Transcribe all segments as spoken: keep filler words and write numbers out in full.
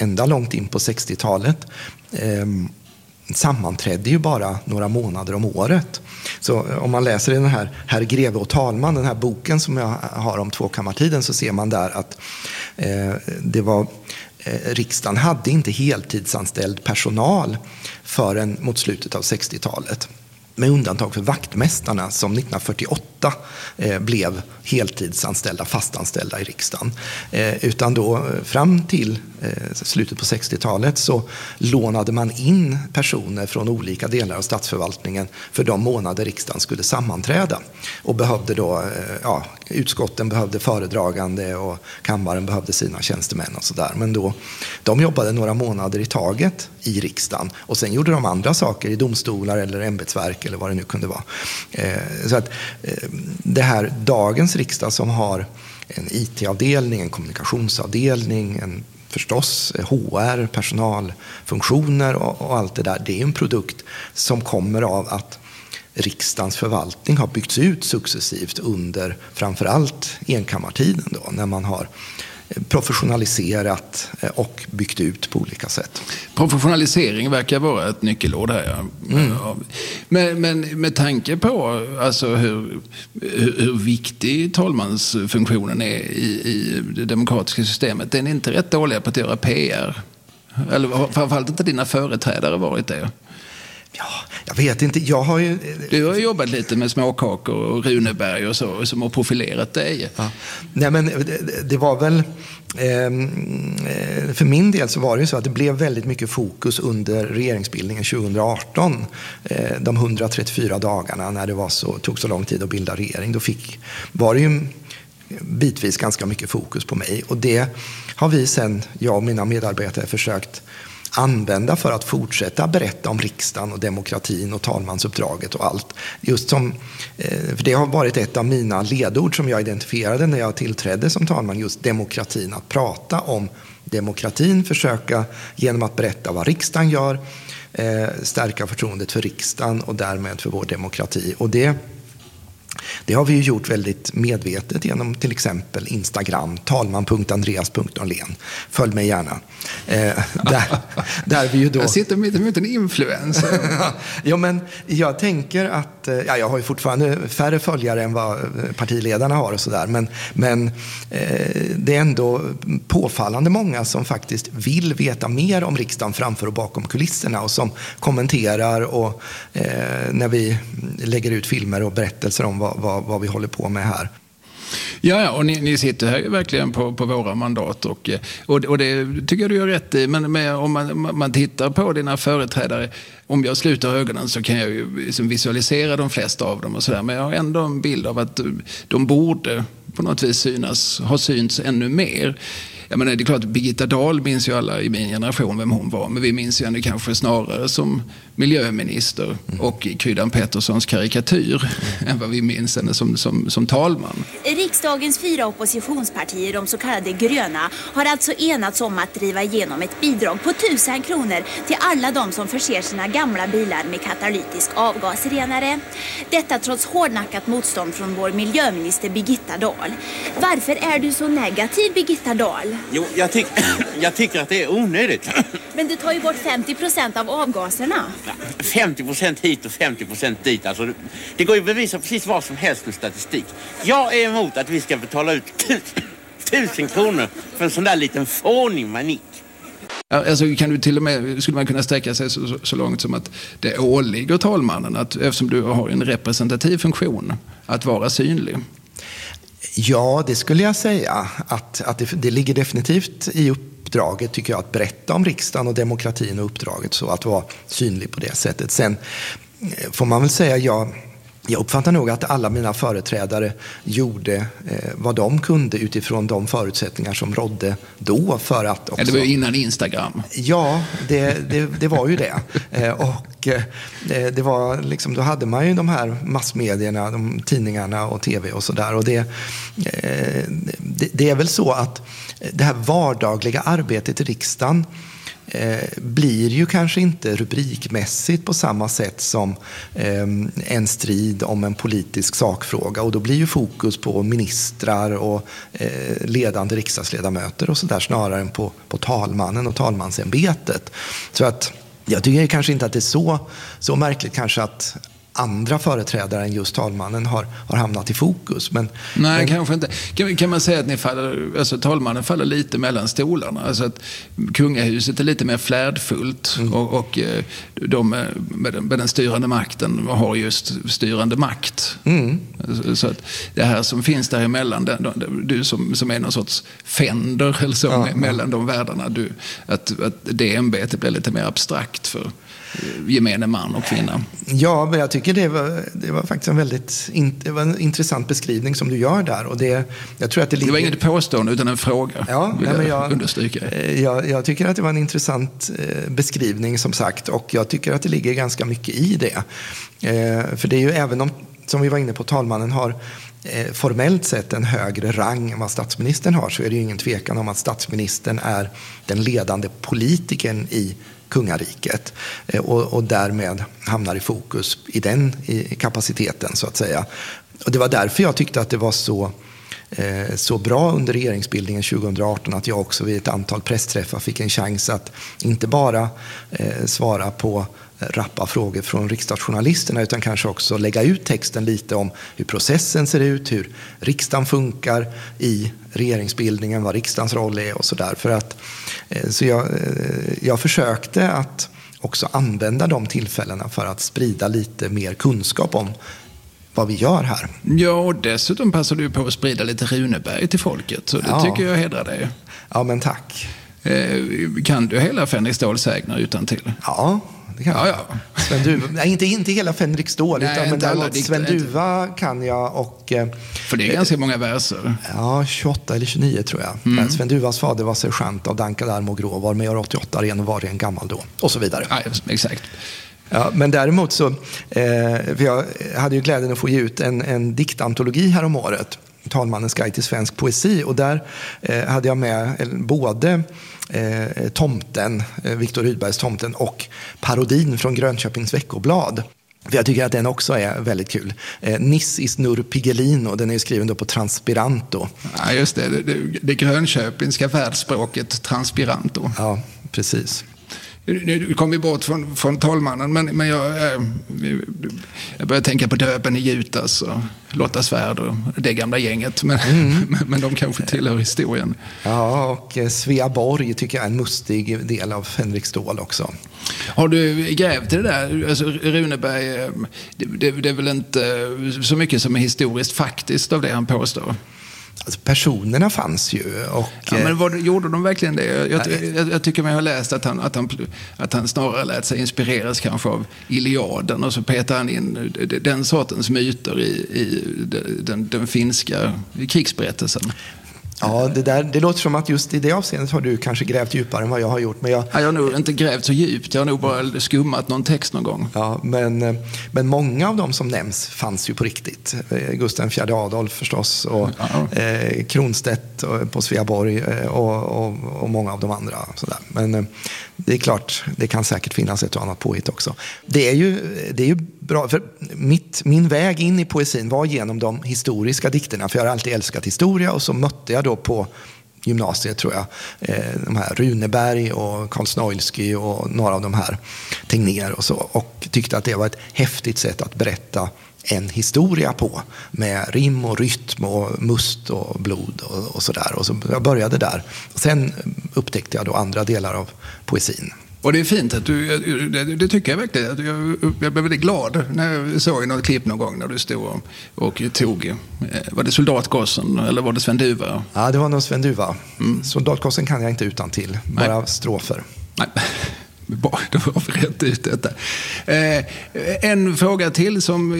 ända långt in på sextiotalet eh, sammanträdde ju bara några månader om året. Så om man läser i den här Herr greve och talman, den här boken som jag har om tvåkammartiden, så ser man där att eh, det var eh, riksdagen hade inte heltidsanställd personal förrän mot slutet av sextiotalet. Med undantag för vaktmästarna som nittonhundrafyrtioåtta eh, blev heltidsanställda, fastanställda i riksdagen. Eh, utan då eh, fram till eh, slutet på sextiotalet så lånade man in personer från olika delar av statsförvaltningen för de månader riksdagen skulle sammanträda. Och behövde då, eh, ja, utskotten behövde föredragande och kammaren behövde sina tjänstemän och sådär. Men då, de jobbade några månader i taget i riksdagen och sen gjorde de andra saker i domstolar eller ämbetsverk eller vad det nu kunde vara. Eh, så att eh, det här dagens riksdag som har en I T-avdelning, en kommunikationsavdelning, en förstås H R, personalfunktioner och, och allt det där, det är en produkt som kommer av att riksdagens förvaltning har byggts ut successivt under framförallt enkammartiden då, när man har professionaliserat och byggt ut på olika sätt. Professionalisering verkar vara ett nyckelord här. Ja. Mm. Men, men med tanke på alltså hur, hur, hur viktig talmansfunktionen är i, i det demokratiska systemet, den är inte rätt dåliga på att göra P R. Eller framförallt inte dina företrädare varit det. Ja, jag vet inte. Jag har ju... Du har jobbat lite med småkakor och Runeberg och så som har profilerat dig. Ja. Nej, men det, det var väl... Eh, för min del så var det ju så att det blev väldigt mycket fokus under regeringsbildningen tjugoarton. Eh, de hundratrettiofyra dagarna när det var så, tog så lång tid att bilda regering. Då fick, var det ju bitvis ganska mycket fokus på mig. Och det har vi sen, jag och mina medarbetare, försökt använda för att fortsätta berätta om riksdagen och demokratin och talmansuppdraget och allt. Just som, för det har varit ett av mina ledord som jag identifierade när jag tillträdde som talman, just demokratin. Att prata om demokratin, försöka genom att berätta vad riksdagen gör, stärka förtroendet för riksdagen och därmed för vår demokrati. Och det Det har vi ju gjort väldigt medvetet genom till exempel Instagram, talman punkt andreas punkt norlén. Följ mig gärna. Eh, där, där vi ju då... Jag sitter mitt emot en influencer. Ja, men jag tänker att... Ja, jag har ju fortfarande färre följare än vad partiledarna har och sådär. Men, men eh, det är ändå påfallande många som faktiskt vill veta mer om riksdagen framför och bakom kulisserna. Och som kommenterar och eh, när vi lägger ut filmer och berättelser om vad, vad, vad vi håller på med här. Ja, ja, och ni, ni sitter här verkligen på, på våra mandat och, och, och det tycker jag du gör rätt i. Men med, om man, man tittar på dina företrädare, om jag sluter ögonen så kan jag ju liksom visualisera de flesta av dem och sådär. Men jag har ändå en bild av att de borde på något vis synas, ha synts ännu mer. Jag menar, det är klart att Birgitta Dahl minns ju alla i min generation vem hon var. Men vi minns ju henne kanske snarare som miljöminister mm. och Kryddan Petterssons karikatyr mm. än vad vi minns henne som, som, som talman. Riksdagens fyra oppositionspartier, de så kallade gröna, har alltså enats om att driva igenom ett bidrag på tusen kronor till alla de som förser sina gamla bilar med katalytisk avgasrenare. Detta trots hårdnackat motstånd från vår miljöminister Birgitta Dahl. Varför är du så negativ, Birgitta Dahl? Jo, jag, tyck, jag tycker att det är onödigt. Men du tar ju bort femtio procent av avgaserna. femtio procent hit och femtio procent dit. Alltså, det, det går ju att bevisa precis vad som helst med statistik. Jag är emot att vi ska betala ut tusen, tusen kronor för en sån där liten fånig manik. Alltså kan du till och med, skulle man kunna sträcka sig så, så, så långt som att det åligger talmannen, att, eftersom du har en representativ funktion, att vara synlig? Ja, det skulle jag säga. Att, att det, det ligger definitivt i uppdraget, tycker jag, att berätta om riksdagen och demokratin och uppdraget, så att vara synlig på det sättet. Sen får man väl säga, jag, jag uppfattar nog att alla mina företrädare gjorde eh, vad de kunde utifrån de förutsättningar som rådde då för att också... Det var ju innan Instagram. Ja, det, det, det var ju det. Eh, och eh, det var liksom, då hade man ju de här massmedierna, de tidningarna och tv och sådär. Och det, eh, det, det är väl så att det här vardagliga arbetet i riksdagen eh, blir ju kanske inte rubrikmässigt på samma sätt som eh, en strid om en politisk sakfråga. Och då blir ju fokus på ministrar och eh, ledande riksdagsledamöter och sådär snarare än på, på talmannen och talmansämbetet. Så att jag tycker kanske inte att det är så, så märkligt kanske att andra företrädare än just talmannen har, har hamnat i fokus. Men, Nej, men... kanske inte. Kan, kan man säga att ni faller, alltså, talmannen faller lite mellan stolarna? Alltså att kungahuset är lite mer flärdfullt mm. och, och de med den, med den styrande makten har just styrande makt. Mm. Så att det här som finns däremellan, du som, som är någon sorts fänder eller så, ja, mellan ja. de världarna, du, att, att det ämbetet blir lite mer abstrakt för gemene man och kvinna. Ja, men jag tycker det var, det var faktiskt en väldigt in, det var en intressant beskrivning som du gör där. Och det, jag tror att det, ligger... det var inget påstående utan en fråga. Ja, nej, men jag, understryka. Jag, jag tycker att det var en intressant beskrivning som sagt, och jag tycker att det ligger ganska mycket i det. För det är ju, även om, som vi var inne på, talmannen har formellt sett en högre rang än vad statsministern har, så är det ju ingen tvekan om att statsministern är den ledande politikern i kungariket och, och därmed hamnar i fokus i den i kapaciteten så att säga. Och det var därför jag tyckte att det var så, eh, så bra under regeringsbildningen tjugohundraarton att jag också vid ett antal pressträffar fick en chans att inte bara eh, svara på rappa frågor från riksdagsjournalisterna utan kanske också lägga ut texten lite om hur processen ser ut, hur riksdagen funkar i regeringsbildningen, vad riksdagens roll är och sådär. För att, så jag, jag försökte att också använda de tillfällena för att sprida lite mer kunskap om vad vi gör här. Ja, och dessutom passar du på att sprida lite Runeberg till folket, så det ja. tycker jag hedrar dig. Ja, men tack. Eh, kan du hela Fänrik Ståls sägner utan till? Ja, det kan jag. Ja, ja. Sven Duva, nej, inte, inte hela Fänrik Stål, nej, utan men däremot Sven Duva kan jag. Och, för det är ganska många verser. Ja, tjugoåtta eller tjugonio tror jag. Mm. Sven Duvas fader var sergeant av Dankad arm och grå, var med år åttioåtta, ren och var en gammal då. Och så vidare. Ja, exakt. Ja, men däremot så, eh, för jag hade ju glädjen att få ge ut en, en diktantologi här om året, Talmannens guide till svensk poesi, och där eh, hade jag med både eh, Tomten, eh, Viktor Rydbergs Tomten, och parodin från Grönköpings Veckoblad. För jag tycker att den också är väldigt kul. Eh, Nis is nur Piggelino, den är skriven då på transpiranto. Ja, just det. Det, det, det grönköpingska världsspråket transpiranto. Ja, precis. Nu kom vi bort från, från talmannen, men, men jag, eh, jag börjar tänka på Döben i Jutas och Lotta Svärd och det gamla gänget, men, mm. men de kanske tillhör historien. Ja, och Sveaborg tycker jag är en mustig del av Fänrik Stål också. Har du grävt i det där? Alltså, Runeberg, det, det, det är väl inte så mycket som är historiskt faktiskt av det han påstår? Alltså, personerna fanns ju. Och, ja, men vad, gjorde de verkligen det? Jag, jag, jag, jag tycker man har läst att han, att, han, att han snarare lät sig inspireras kanske av Iliaden, och så petar han in den sortens myter i, i den, den finska krigsberättelsen. Ja, det, där, det låter som att just i det avseendet har du kanske grävt djupare än vad jag har gjort. Men jag, ja, jag har nog inte grävt så djupt. Jag har nog bara skummat någon text någon gång. Ja, men, men många av dem som nämns fanns ju på riktigt. Gustav den fjärde Adolf förstås, och ja. eh, Kronstedt på Sveaborg och, och, och många av de andra. Sådär. Men eh, det är klart, det kan säkert finnas ett och annat påhitt också. Det är ju, det är ju bra, för mitt, min väg in i poesin var genom de historiska dikterna, för jag har alltid älskat historia, och så mötte jag då på gymnasiet tror jag de här Runeberg och Karl Snoilsky och några av de här, Tegnér och så, och tyckte att det var ett häftigt sätt att berätta en historia på, med rim och rytm och must och blod och, och sådär. Och så jag började där. Sen upptäckte jag då andra delar av poesin. Och det är fint att du, det, det tycker jag verkligen. Jag, jag blev väldigt glad när jag såg något klipp någon gång när du stod och, och tog, var det Soldatgossen eller var det Sven Duva? Ja, det var nog Sven Duva. Mm. Soldatgossen kan jag inte utan till, bara Nej. strofer. Nej. Bra, då har vi rätt ut detta. Eh, en fråga till som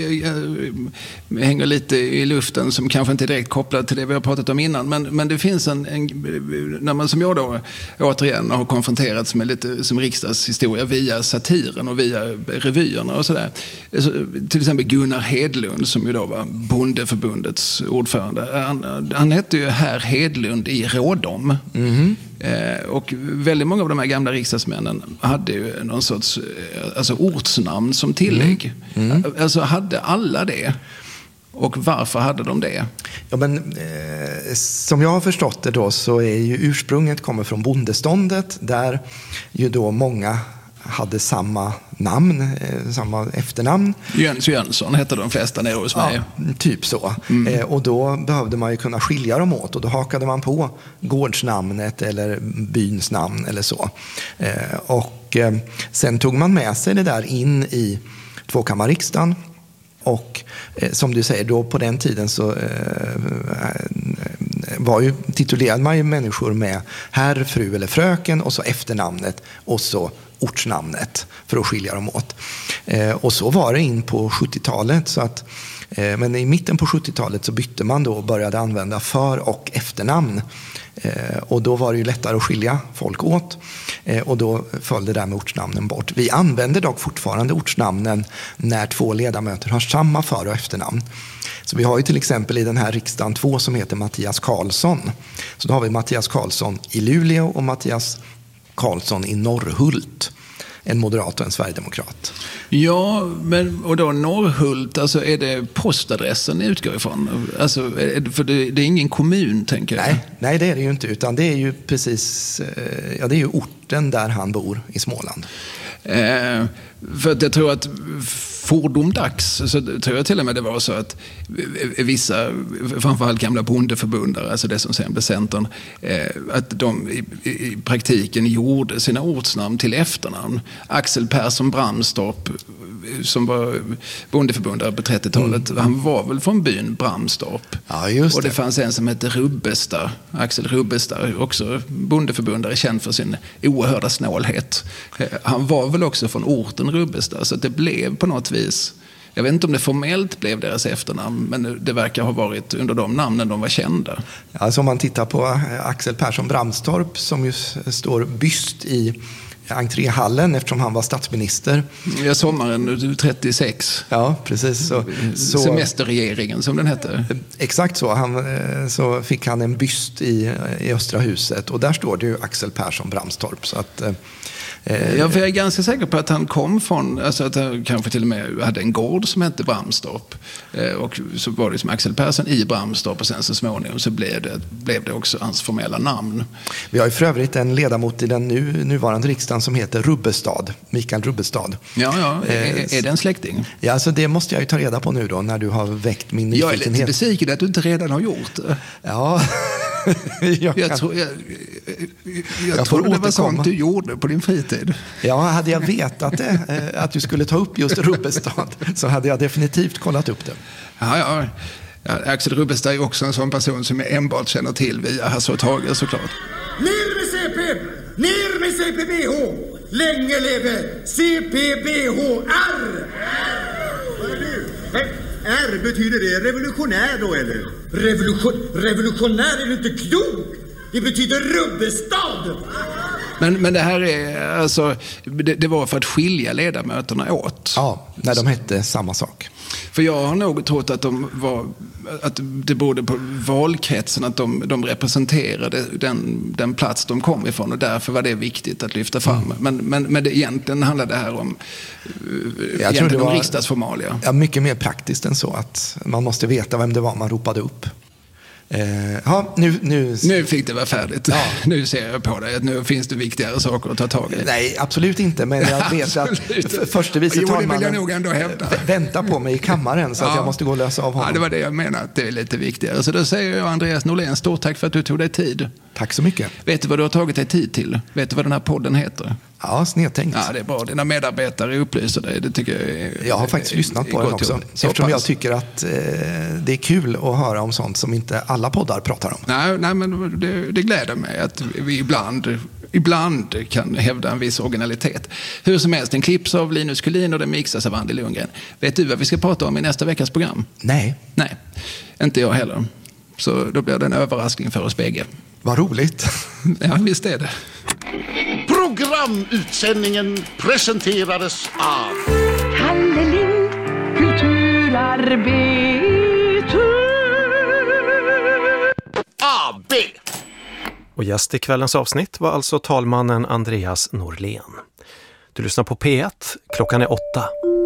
eh, hänger lite i luften, som kanske inte är direkt kopplad till det vi har pratat om innan, men, men det finns en, en när man som jag då återigen har konfronterats med lite som riksdagshistoria via satiren och via revyerna och sådär. Så, till exempel Gunnar Hedlund, som ju då var Bondeförbundets ordförande. Han, han hette ju herr Hedlund i Rådom. Mm-hmm. Eh, och väldigt många av de här gamla riksdagsmännen hade ju någon sorts alltså ortsnamn som tillägg. Mm. Mm. Alltså hade alla det? Och varför hade de det? Ja, men, eh, som jag har förstått det då så är ju ursprunget kommer från bondeståndet där ju då många hade samma namn, eh, samma efternamn. Jöns Jönsson hette de flesta nere hos mig. Ja, typ så. Mm. Eh, och då behövde man ju kunna skilja dem åt och då hakade man på gårdsnamnet eller byns namn eller så. Eh, och eh, sen tog man med sig det där in i tvåkammarriksdagen. Och eh, som du säger, då på den tiden så eh, var ju, titulerade man ju människor med herr, fru eller fröken och så efternamnet och så ortsnamnet för att skilja dem åt. Eh, och så var det in på sjuttiotalet. Så att, eh, men i mitten på sjuttiotalet så bytte man då och började använda för- och efternamn. Eh, och då var det ju lättare att skilja folk åt. Eh, och då föll det där med ortsnamnen bort. Vi använder dock fortfarande ortsnamnen när två ledamöter har samma för- och efternamn. Så vi har ju till exempel i den här riksdagen två som heter Mattias Karlsson. Så då har vi Mattias Karlsson i Luleå och Mattias Karlsson i Norrhult. En moderat och en sverigedemokrat. Ja, men och då Norrhult, alltså är det postadressen ni utgår ifrån? Alltså, för det, det är ingen kommun, tänker jag. Nej, nej, det är det ju inte, utan det är ju precis, ja, det är ju orten där han bor i Småland. Eh, för att jag tror att fordom-dags så tror jag till och med det var så att vissa, framförallt gamla bondeförbundare, alltså det som sen blev Centern, eh, att de i, i praktiken gjorde sina ortsnamn till efternamn. Axel Persson Bramstorp, som var bondeförbundare på trettiotalet, mm. han var väl från byn Bramstorp. Ja, just det. Och det fanns en som hette Rubbestad, Axel Rubbestad, också bondeförbundare, känd för sin oerhörda snålhet. Han var väl också från orten Rubbestad, så att det blev på något vis, jag vet inte om det formellt blev deras efternamn, men det verkar ha varit under de namnen de var kända. Alltså om man tittar på Axel Persson Bramstorp som ju står byst i entréhallen eftersom han var statsminister. Ja, sommaren trettiosex. Ja, precis. Så, så, semesterregeringen som den hette. Exakt så. Han, så fick han en byst i, i Östra huset och där står det ju Axel Persson Bramstorp. Så att, eh, ja, för jag är ganska säker på att han kom från, alltså att han kanske till och med hade en gård som hette Bramstorp. Eh, och så var det som Axel Persson i Bramstorp och sen så småningom så blev det, blev det också hans formella namn. Vi har ju för övrigt en ledamot i den nu, nuvarande riksdagen som heter Rubbestad, Mikael Rubbestad. Ja, ja. Är, är det en släkting? Ja, alltså det måste jag ju ta reda på nu då när du har väckt min nyfikenhet. Jag är lite besviken att du inte redan har gjort det. Ja, jag, jag, tror, jag, jag, jag tror det var sånt du gjorde på din fritid. Ja, hade jag vetat det, att du skulle ta upp just Rubbestad så hade jag definitivt kollat upp det. Ja, ja. Ja, Axel Rubbestad är också en sån person som jag enbart känner till via Hasse och Tage såklart. Ner med C P! Ner med C P B H! Länge leve C P B H R! R betyder det revolutionär då eller? Revolution, revolutionär är du inte klok! Det betyder Rubbestad! Men, men det här är alltså, det, det var för att skilja ledamöterna åt. Ja, när de hette samma sak. För jag har nog trott att de var, att det berodde på valkretsen, att de, de representerade den, den plats de kom ifrån och därför var det viktigt att lyfta fram. Mm. Men, men, men det, egentligen handlar det här om, jag tror det var, om riksdagsformalia. Ja, mycket mer praktiskt än så, att man måste veta vem det var man ropade upp. Eh, ja, nu, nu... nu fick det vara färdigt. Ja. Nu ser jag på dig att nu finns det viktigare saker att ta tag i. Nej, absolut inte. Men jag vet att förste vice talmannen väntar på mig i kammaren så att ja. jag måste gå och lösa av honom. Ja, det var det jag menade, att det är lite viktigare. Så då säger jag Andreas Norlén, stort tack för att du tog dig tid. Tack så mycket. Vet du vad du har tagit dig tid till? Vet du vad den här podden heter? Ja, snedtänkt. Ja, det är bra. Dina medarbetare upplyser dig. Det tycker jag är, jag har faktiskt är, lyssnat på den också. Eftersom jag tycker att eh, det är kul att höra om sånt som inte alla poddar pratar om. Nej, nej men det, det gläder mig att vi ibland, ibland kan hävda en viss originalitet. Hur som helst, den klipps av Linus Kullin och den mixas av Andy Lundgren. Vet du vad vi ska prata om i nästa veckas program? Nej. Nej, inte jag heller. Så då blir det en överraskning för oss bägge. Vad roligt. Ja, visst är det. Programutsändningen presenterades av Kalle Lind, kulturarbetare. A B. Och gäst i kvällens avsnitt var alltså talmannen Andreas Norlén. Du lyssnar på P ett, klockan är åtta.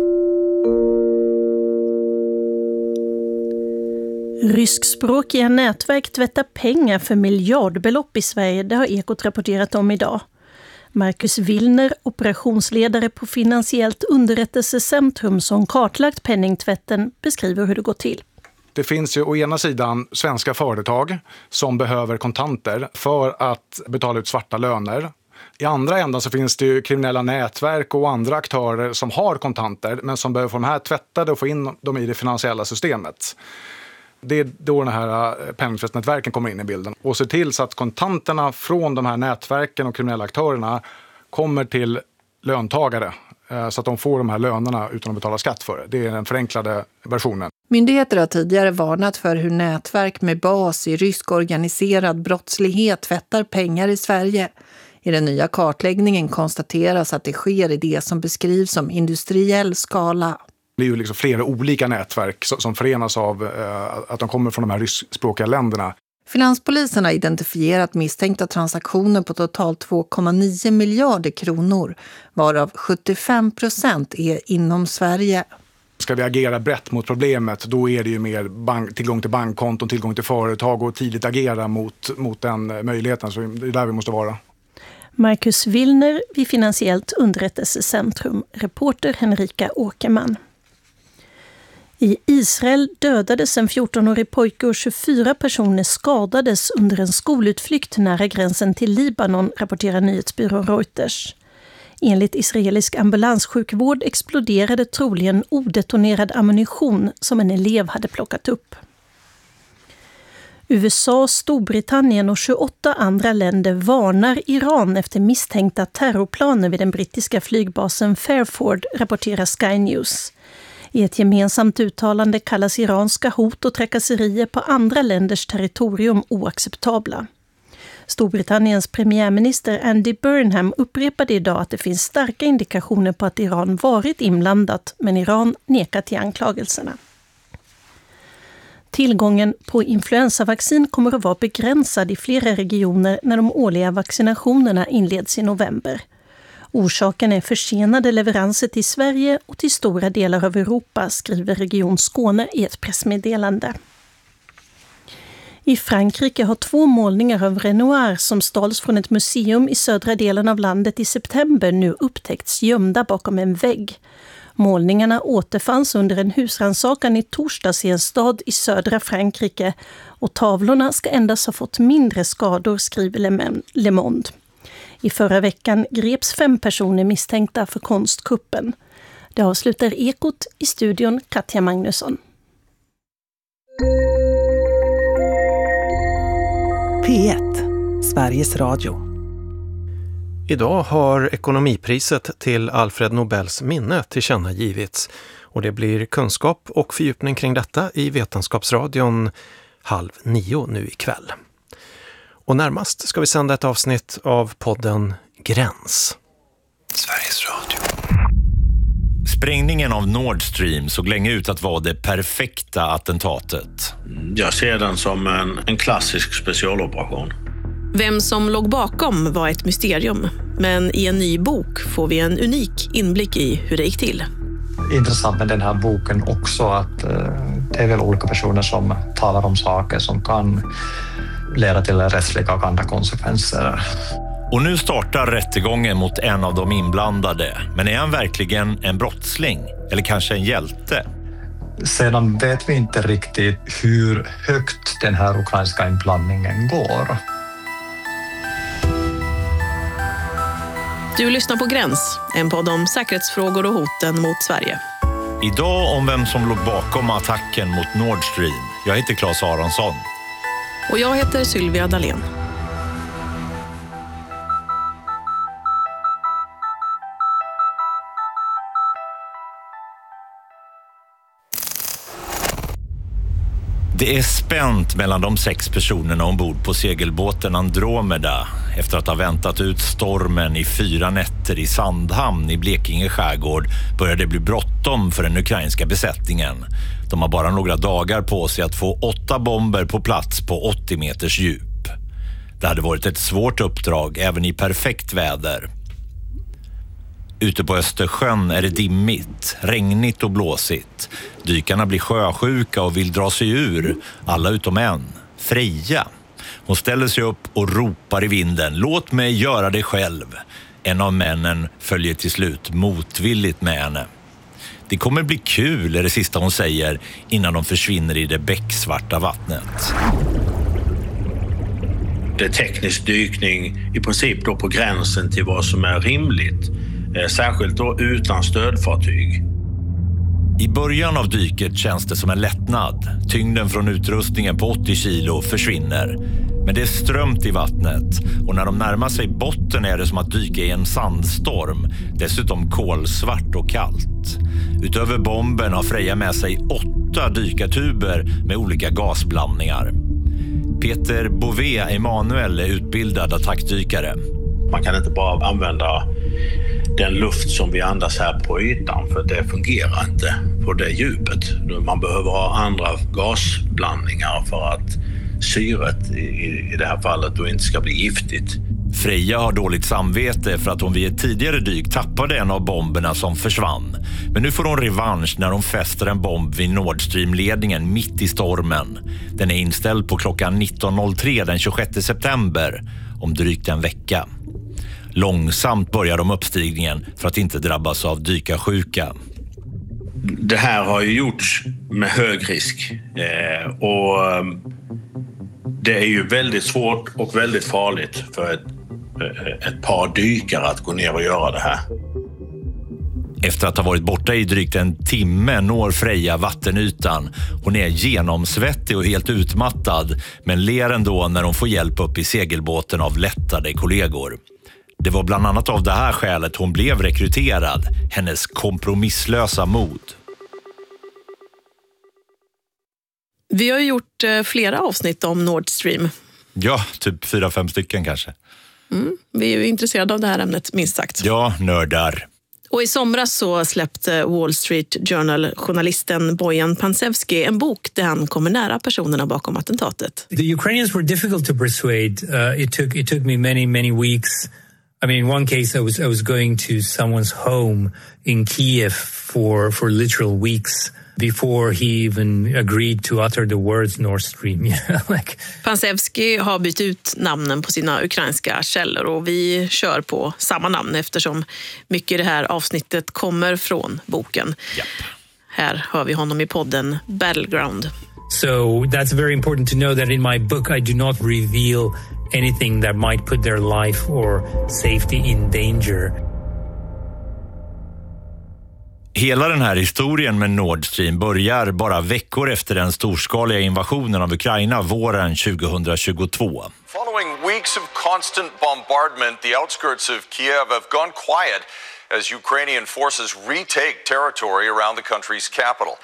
Ryskspråkiga nätverk tvättar pengar för miljardbelopp i Sverige, det har Ekot rapporterat om idag. Marcus Willner, operationsledare på Finansiellt underrättelsecentrum som kartlagt penningtvätten, beskriver hur det går till. Det finns ju å ena sidan svenska företag som behöver kontanter för att betala ut svarta löner. I andra änden så finns det ju kriminella nätverk och andra aktörer som har kontanter men som behöver få de här tvättade och få in dem i det finansiella systemet. Det är då den här penningtvättnätverken kommer in i bilden och ser till så att kontanterna från de här nätverken och kriminella aktörerna kommer till löntagare så att de får de här lönerna utan att betala skatt för det. Det är den förenklade versionen. Myndigheter har tidigare varnat för hur nätverk med bas i rysk organiserad brottslighet tvättar pengar i Sverige. I den nya kartläggningen konstateras att det sker i det som beskrivs som industriell skala. Det är ju liksom flera olika nätverk som förenas av att de kommer från de här ryskspråkiga länderna. Finanspolisen har identifierat misstänkta transaktioner på totalt två komma nio miljarder kronor, varav sjuttiofem procent är inom Sverige. Ska vi agera brett mot problemet, då är det ju mer bank, tillgång till bankkonton, tillgång till företag och tidigt agera mot, mot den möjligheten. Så det är där vi måste vara. Marcus Willner vid Finansiellt underrättelsecentrum, reporter Henrika Åkerman. I Israel dödades en fjortonårig pojke och tjugofyra personer skadades under en skolutflykt nära gränsen till Libanon, rapporterar nyhetsbyrån Reuters. Enligt israelisk ambulanssjukvård exploderade troligen odetonerad ammunition som en elev hade plockat upp. U S A, Storbritannien och tjugoåtta andra länder varnar Iran efter misstänkta terrorplaner vid den brittiska flygbasen Fairford, rapporterar Sky News. I ett gemensamt uttalande kallas iranska hot och trakasserier på andra länders territorium oacceptabla. Storbritanniens premiärminister Andy Burnham upprepade idag att det finns starka indikationer på att Iran varit inblandat, men Iran nekat till anklagelserna. Tillgången på influensavaccin kommer att vara begränsad i flera regioner när de årliga vaccinationerna inleds i november. Orsaken är försenade leveranser till Sverige och till stora delar av Europa, skriver Region Skåne i ett pressmeddelande. I Frankrike har två målningar av Renoir som stals från ett museum i södra delen av landet i september nu upptäckts gömda bakom en vägg. Målningarna återfanns under en husrannsakan i torsdags i en stad i södra Frankrike och tavlorna ska endast ha fått mindre skador, skriver Le Monde. I förra veckan greps fem personer misstänkta för konstkuppen. Det avslutar Ekot, i studion Katja Magnusson. P ett, Sveriges Radio. Idag har ekonomipriset till Alfred Nobels minne tillkännagivits och det blir kunskap och fördjupning kring detta i Vetenskapsradion halv nio nu ikväll. Och närmast ska vi sända ett avsnitt av podden Gräns. Sveriges Radio. Sprängningen av Nord Stream såg länge ut att vara det perfekta attentatet. Jag ser den som en, en klassisk specialoperation. Vem som låg bakom var ett mysterium, men i en ny bok får vi en unik inblick i hur det gick till. Intressant med den här boken också att eh, det är väl olika personer som talar om saker som kan leda till rättsliga och andra konsekvenser. Och nu startar rättegången mot en av de inblandade. Men är han verkligen en brottsling? Eller kanske en hjälte? Sedan vet vi inte riktigt hur högt den här ukrainska inblandningen går. Du lyssnar på Gräns, en podd om säkerhetsfrågor och hoten mot Sverige. Idag om vem som låg bakom attacken mot Nord Stream. Jag heter Claes Aronsson. Och jag heter Sylvia Dalén. Det är spänt mellan de sex personerna ombord på segelbåten Andromeda efter att ha väntat ut stormen i fyra nätter i Sandhamn i Blekinge skärgård börjar det bli bråttom för den ukrainska besättningen. De har bara några dagar på sig att få åtta bomber på plats på åttio meters djup. Det hade varit ett svårt uppdrag även i perfekt väder. Ute på Östersjön är det dimmigt, regnigt och blåsigt. Dykarna blir sjösjuka och vill dra sig ur, alla utom en, Freja. Hon ställer sig upp och ropar i vinden, låt mig göra det själv. En av männen följer till slut motvilligt med henne. Det kommer bli kul, är det sista hon säger innan de försvinner i det becksvarta vattnet. Det är teknisk dykning i princip då på gränsen till vad som är rimligt. Särskilt då utan stödfartyg. I början av dyket känns det som en lättnad. Tyngden från utrustningen på åttio kilo försvinner. Men det är strömt i vattnet och när de närmar sig botten är det som att dyka i en sandstorm. Dessutom kolsvart och kallt. Utöver bomben har Freja med sig åtta dykartuber med olika gasblandningar. Peter Bové Emanuel är utbildad attackdykare. Man kan inte bara använda den luft som vi andas här på ytan, för det fungerar inte på det djupet. Man behöver ha andra gasblandningar för att syret i, i det här fallet då inte ska bli giftigt. Freja har dåligt samvete för att hon vid ett tidigare dyk tappade en av bomberna som försvann. Men nu får hon revansch när hon fäster en bomb vid Nord Stream-ledningen mitt i stormen. Den är inställd på klockan nitton noll tre den tjugosjätte september, om drygt en vecka. Långsamt börjar de uppstigningen för att inte drabbas av dykarsjuka. Det här har ju gjorts med hög risk eh, och det är ju väldigt svårt och väldigt farligt för ett, ett par dykare att gå ner och göra det här. Efter att ha varit borta i drygt en timme når Freja vattenytan. Hon är genomsvettig och helt utmattad, men ler ändå när hon får hjälp upp i segelbåten av lättade kollegor. Det var bland annat av det här skälet hon blev rekryterad, hennes kompromisslösa mod. Vi har gjort flera avsnitt om Nord Stream. Ja, typ fyra, fem stycken kanske. Mm, vi är ju intresserade av det här ämnet, minst sagt. Ja, nördar. Och i somras så släppte Wall Street Journal-journalisten Bojan Pansevski en bok där han kommer nära personerna bakom attentatet. The Ukrainians were difficult to persuade. Uh, it took it took me many many weeks. I mean, in one case I was I was going to someone's home in Kiev for for literal weeks before he even agreed to utter the words Nord Stream. You know, like... Pansevski har bytt ut namnen på sina ukrainska källor och vi kör på samma namn eftersom mycket i det här avsnittet kommer från boken. Yep. Här hör vi honom i podden Battleground. So that's very important to know that in my book I do not reveal anything that might put their life or safety in danger. Hela den här historien med Nord Stream börjar bara veckor efter den storskaliga invasionen av Ukraina våren tjugohundratjugotvå. Following weeks of constant bombardment, the outskirts of Kiev have gone quiet as Ukrainian forces retake territory around the country's capital.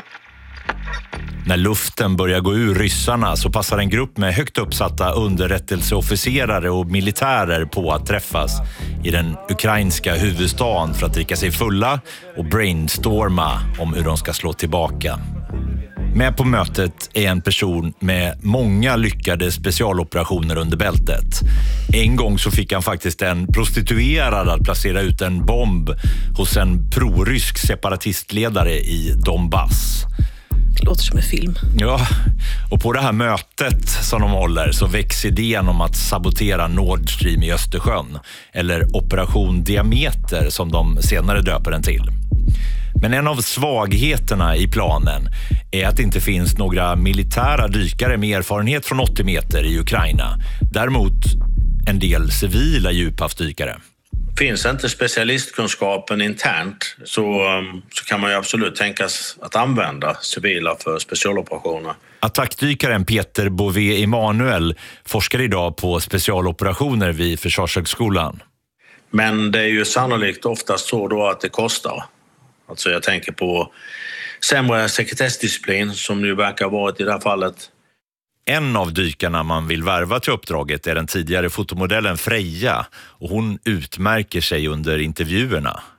När luften börjar gå ur ryssarna så passar en grupp med högt uppsatta underrättelseofficerare och militärer på att träffas i den ukrainska huvudstaden för att dricka sig fulla och brainstorma om hur de ska slå tillbaka. Med på mötet är en person med många lyckade specialoperationer under bältet. En gång så fick han faktiskt en prostituerad att placera ut en bomb hos en prorysk separatistledare i Donbass. Det låter som en film. Ja, och på det här mötet som de håller så väcks idén om att sabotera Nord Stream i Östersjön, eller Operation Diameter som de senare döper den till. Men en av svagheterna i planen är att det inte finns några militära dykare med erfarenhet från åttio meter i Ukraina. Däremot en del civila djuphavsdykare. Finns inte specialistkunskapen internt så, så kan man ju absolut tänkas att använda civila för specialoperationer. Attackdykaren Peter Bové Emanuel forskar idag på specialoperationer vid Försvarshögskolan. Men det är ju sannolikt oftast så då att det kostar. Alltså jag tänker på sämre sekretessdisciplin som ju verkar ha varit i det här fallet. En av dykarna man vill värva till uppdraget är den tidigare fotomodellen Freja och hon utmärker sig under intervjuerna.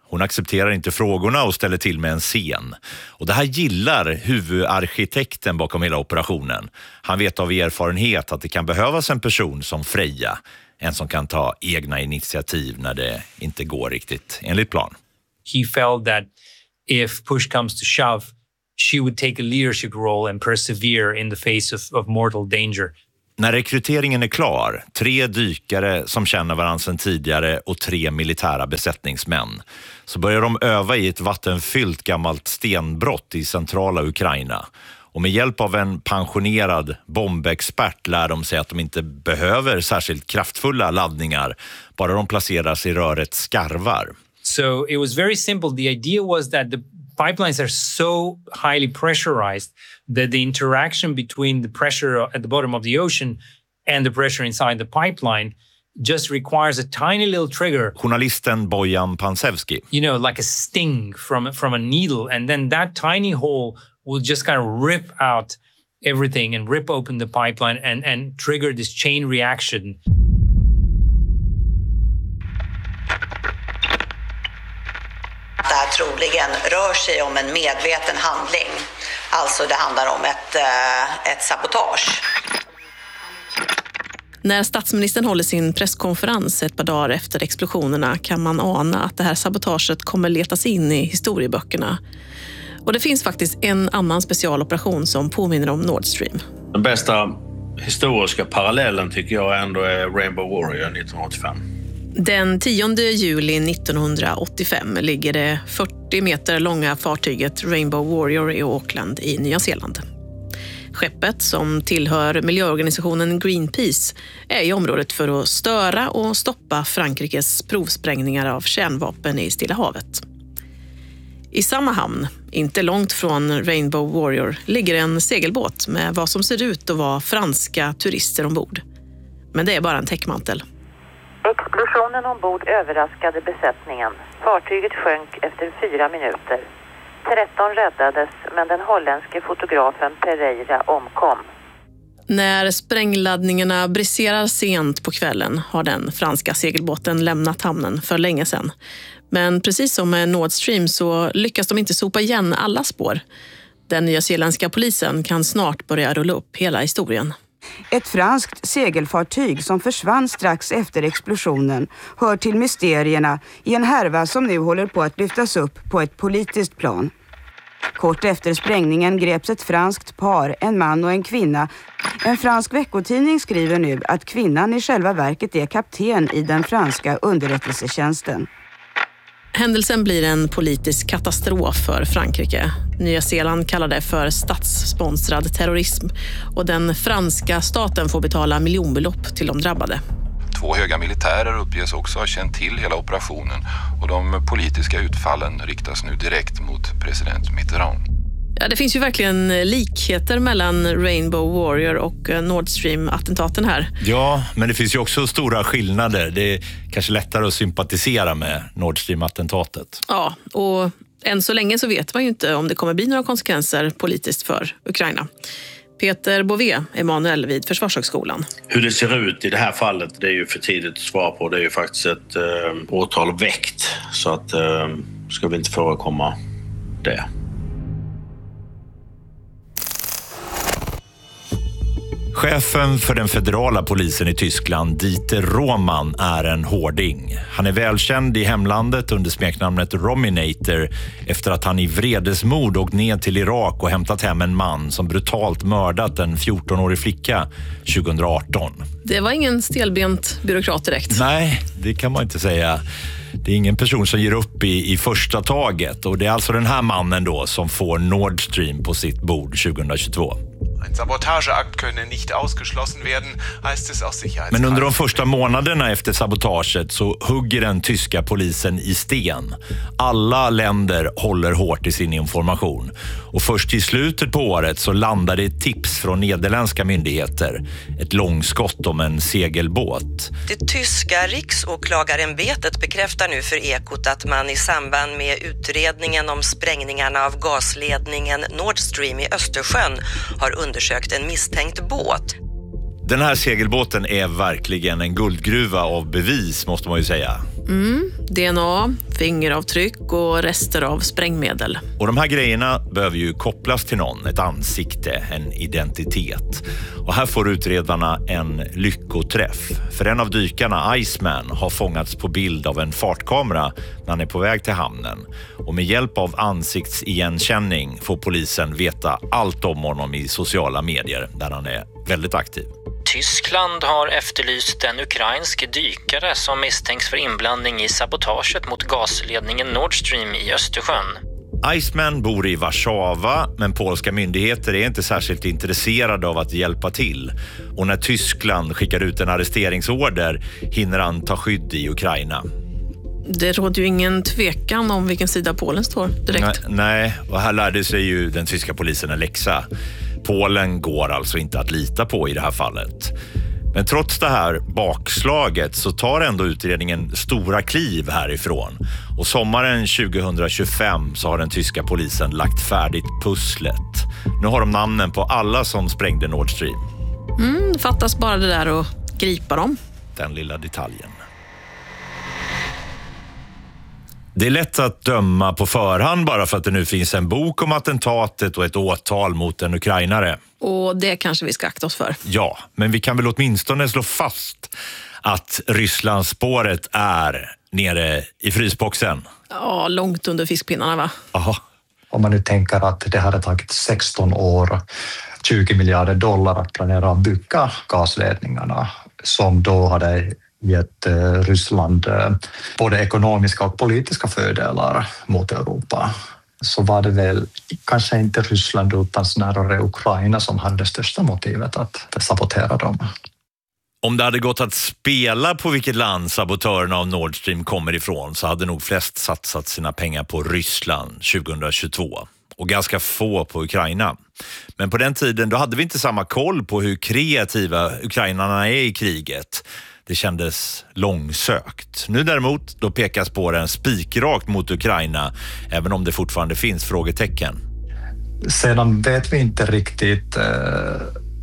Hon accepterar inte frågorna och ställer till med en scen. Och det här gillar huvudarkitekten bakom hela operationen. Han vet av erfarenhet att det kan behövas en person som Freja. En som kan ta egna initiativ när det inte går riktigt enligt plan. He felt that if push comes to shove, she would take a leadership role and persevere in the face of, of mortal danger. När rekryteringen är klar, tre dykare som känner varandra sedan tidigare och tre militära besättningsmän, så börjar de öva i ett vattenfyllt gammalt stenbrott i centrala Ukraina. Och med hjälp av en pensionerad bombexpert lär de sig att de inte behöver särskilt kraftfulla laddningar, bara de placeras i röret skarvar. So it was very simple. The idea was that the pipelines are so highly pressurized that the interaction between the pressure at the bottom of the ocean and the pressure inside the pipeline just requires a tiny little trigger. Journalisten Bojan Pansevski. You know, like a sting from, from a needle, and then that tiny hole will just kind of rip out everything and rip open the pipeline and, and trigger this chain reaction. Det här troligen rör sig om en medveten handling. Alltså det handlar om ett, ett sabotage. När statsministern håller sin presskonferens ett par dagar efter explosionerna kan man ana att det här sabotaget kommer letas in i historieböckerna. Och det finns faktiskt en annan specialoperation som påminner om Nord Stream. Den bästa historiska parallellen tycker jag ändå är Rainbow Warrior nittonhundraåttiofem. Den tionde juli nittonhundraåttiofem ligger det fyrtio meter långa fartyget Rainbow Warrior i Auckland i Nya Zeeland. Skeppet, som tillhör miljöorganisationen Greenpeace, är i området för att störa och stoppa Frankrikes provsprängningar av kärnvapen i Stilla havet. I samma hamn, inte långt från Rainbow Warrior, ligger en segelbåt med vad som ser ut att vara franska turister ombord. Men det är bara en täckmantel. Explosionen ombord överraskade besättningen. Fartyget sjönk efter fyra minuter. tretton räddades, men den holländske fotografen Pereira omkom. När sprängladdningarna briserar sent på kvällen har den franska segelbåten lämnat hamnen för länge sedan. Men precis som med Nord Stream så lyckas de inte sopa igen alla spår. Den nyzeeländska polisen kan snart börja rulla upp hela historien. Ett franskt segelfartyg som försvann strax efter explosionen hör till mysterierna i en härva som nu håller på att lyftas upp på ett politiskt plan. Kort efter sprängningen greps ett franskt par, en man och en kvinna. En fransk veckotidning skriver nu att kvinnan i själva verket är kapten i den franska underrättelsetjänsten. Händelsen blir en politisk katastrof för Frankrike. Nya Zeeland kallar det för statssponsrad terrorism och den franska staten får betala miljonbelopp till de drabbade. Två höga militärer uppges också ha känt till hela operationen och de politiska utfallen riktas nu direkt mot president Mitterrand. Ja, det finns ju verkligen likheter mellan Rainbow Warrior och Nord Stream-attentaten här. Ja, men det finns ju också stora skillnader. Det är kanske lättare att sympatisera med Nord Stream-attentatet. Ja, och än så länge så vet man ju inte om det kommer bli några konsekvenser politiskt för Ukraina. Peter Bové, Emanuel vid Försvarshögskolan. Hur det ser ut i det här fallet, det är ju för tidigt att svara på. Det är ju faktiskt ett eh, åtal väckt, så att eh, ska vi inte förekomma det. Chefen för den federala polisen i Tyskland, Dieter Roman, är en hårding. Han är välkänd i hemlandet under smeknamnet Rominator efter att han i vredesmod åkt ner till Irak och hämtat hem en man som brutalt mördat en fjortonårig flicka tjugoarton. Det var ingen stelbent byråkrat direkt. Nej, det kan man inte säga. Det är ingen person som ger upp i, i första taget, och det är alltså den här mannen då som får Nord Stream på sitt bord tjugohundratjugotvå. Ein Sabotageakt könne nicht ausgeschlossen werden, heißt es aus Sicherheits. Men under de första månaderna efter sabotaget så hugger den tyska polisen i sten. Alla länder håller hårt i sin information. Och först i slutet på året så landade ett tips från nederländska myndigheter. Ett långskott om en segelbåt. Det tyska riksåklagarämbetet bekräftar nu för Ekot att man i samband med utredningen om sprängningarna av gasledningen Nord Stream i Östersjön har undersökt en misstänkt båt. Den här segelbåten är verkligen en guldgruva av bevis, måste man ju säga. Mm, D N A, fingeravtryck och rester av sprängmedel. Och de här grejerna behöver ju kopplas till någon, ett ansikte, en identitet. Och här får utredarna en lyckoträff. För en av dykarna, Iceman, har fångats på bild av en fartkamera när han är på väg till hamnen. Och med hjälp av ansiktsigenkänning får polisen veta allt om honom i sociala medier där han är väldigt aktiv. Tyskland har efterlyst en ukrainsk dykare som misstänks för inblandning i sabotaget mot gasledningen Nord Stream i Östersjön. Iceman bor i Warszawa, men polska myndigheter är inte särskilt intresserade av att hjälpa till. Och när Tyskland skickar ut en arresteringsorder hinner han ta skydd i Ukraina. Det råder ju ingen tvekan om vilken sida Polen står direkt. Nej, nej, och här lärde sig ju den tyska polisen en läxa. Polen går alltså inte att lita på i det här fallet. Men trots det här bakslaget så tar ändå utredningen stora kliv härifrån. Och sommaren tjugohundratjugofem så har den tyska polisen lagt färdigt pusslet. Nu har de namnen på alla som sprängde Nord Stream. Mm, det fattas bara det där att gripa dem. Den lilla detaljen. Det är lätt att döma på förhand bara för att det nu finns en bok om attentatet och ett åtal mot en ukrainare. Och det kanske vi ska akta oss för. Ja, men vi kan väl åtminstone slå fast att Rysslandsspåret är nere i frysboxen. Ja, långt under fiskpinnarna va? Aha. Om man nu tänker att det hade tagit sexton år, tjugo miljarder dollar att planera och bygga gasledningarna som då hade gett Ryssland både ekonomiska och politiska fördelar mot Europa, så var det väl kanske inte Ryssland utan snarare Ukraina som hade det största motivet att sabotera dem. Om det hade gått att spela på vilket land sabotörerna av Nord Stream kommer ifrån så hade nog flest satsat sina pengar på Ryssland tjugohundratjugotvå och ganska få på Ukraina. Men på den tiden då hade vi inte samma koll på hur kreativa ukrainarna är i kriget. Det kändes långsökt. Nu däremot då pekas på den spikrakt mot Ukraina, även om det fortfarande finns frågetecken. Sedan vet vi inte riktigt eh,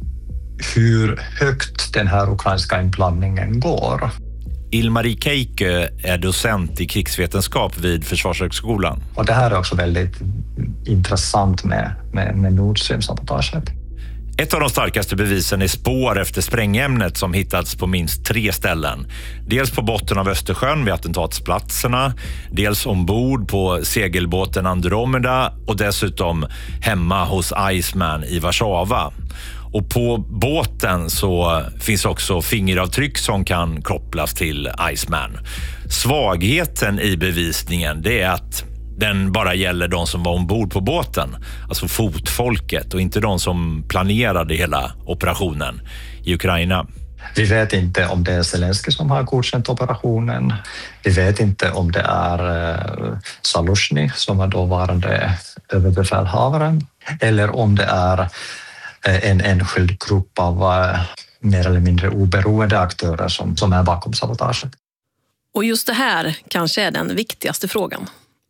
hur högt den här ukrainska inblandningen går. Ilmari Keikö är docent i krigsvetenskap vid Försvarshögskolan. Och det här är också väldigt intressant med, med, med Nord Stream-sabotaget. Ett av de starkaste bevisen är spår efter sprängämnet som hittats på minst tre ställen. Dels på botten av Östersjön vid attentatsplatserna, dels ombord på segelbåten Andromeda och dessutom hemma hos Iceman i Warszawa. Och på båten så finns också fingeravtryck som kan kopplas till Iceman. Svagheten i bevisningen det är att den bara gäller de som var ombord på båten, alltså fotfolket och inte de som planerade hela operationen i Ukraina. Vi vet inte om det är Zelensky som har godkänt operationen. Vi vet inte om det är eh, Zaluzhny som är dåvarande överbefälhavaren eller om det är eh, en enskild grupp av eh, mer eller mindre oberoende aktörer som, som är bakom sabotaget. Och just det här kanske är den viktigaste frågan.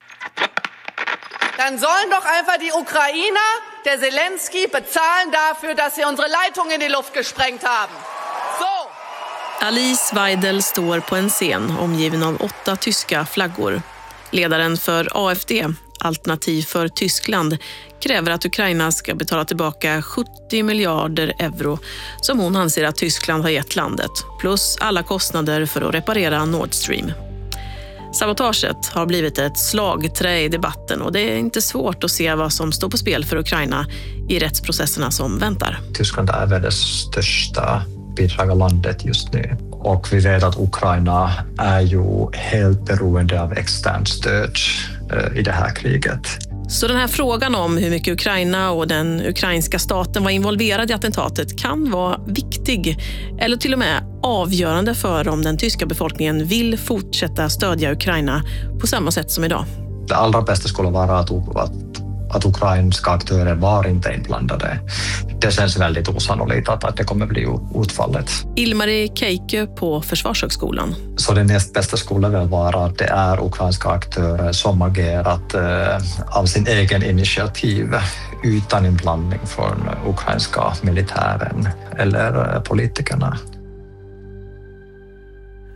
Dann sollen doch einfach die Ukrainer, der Zelensky, bezahlen dafür, dass sie unsere Leitung in die Luft gesprengt haben. So! Alice Weidel står på en scen omgiven av åtta tyska flaggor. Ledaren för A F D, Alternativ för Tyskland, kräver att Ukraina ska betala tillbaka sjuttio miljarder euro som hon anser att Tyskland har gett landet, plus alla kostnader för att reparera Nord Stream. Sabotaget har blivit ett slagträ i debatten och det är inte svårt att se vad som står på spel för Ukraina i rättsprocesserna som väntar. Tyskland är väl det största bidragarlandet just nu och vi vet att Ukraina är ju helt beroende av externt stöd i det här kriget. Så den här frågan om hur mycket Ukraina och den ukrainska staten var involverad i attentatet kan vara viktig eller till och med avgörande för om den tyska befolkningen vill fortsätta stödja Ukraina på samma sätt som idag. Det allra bästa skulle vara att, att, att ukrainska aktörer var inte inblandade. Det känns väldigt osannolikt att, att det kommer bli utfallet. Ilmari Keikö på Försvarshögskolan. Så det näst bästa skulle väl vara att det är ukrainska aktörer som agerat eh, av sin egen initiativ utan inblandning från ukrainska militären eller politikerna.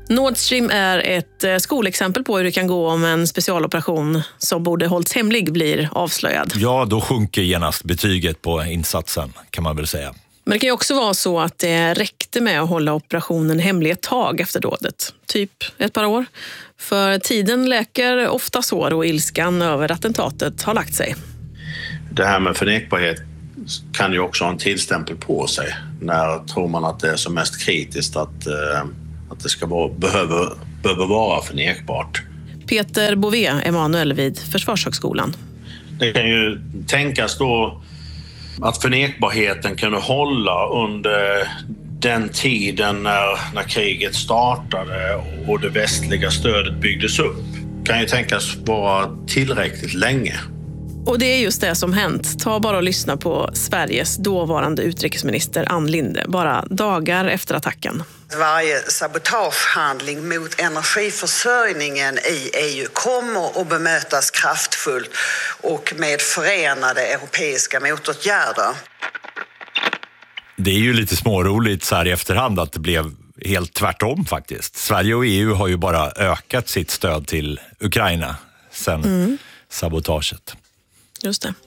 Nord Stream är ett skolexempel på hur det kan gå om en specialoperation som borde hållits hemlig blir avslöjad. Ja, då sjunker genast betyget på insatsen, kan man väl säga. Men det kan ju också vara så att det räckte med att hålla operationen hemlig ett tag efter dådet. Typ ett par år. För tiden läker ofta sår och ilskan över attentatet har lagt sig. Det här med förnekbarhet kan ju också ha en tidsstämpel på sig. När tror man att det är som mest kritiskt att, eh, att det ska vara, behöver, behöver vara förnekbart. Peter Bové, Emanuel vid Försvarshögskolan. Det kan ju tänkas då att förnekbarheten kunde hålla under den tiden när, när kriget startade och det västliga stödet byggdes upp. Kan ju tänkas vara tillräckligt länge. Och det är just det som hänt. Ta bara och lyssna på Sveriges dåvarande utrikesminister Ann Linde, bara dagar efter attacken. Varje sabotagehandling mot energiförsörjningen i E U kommer att bemötas kraftfullt och med förenade europeiska motåtgärder. Det är ju lite småroligt så här i efterhand att det blev helt tvärtom faktiskt. Sverige och E U har ju bara ökat sitt stöd till Ukraina sedan mm. sabotaget. Just det.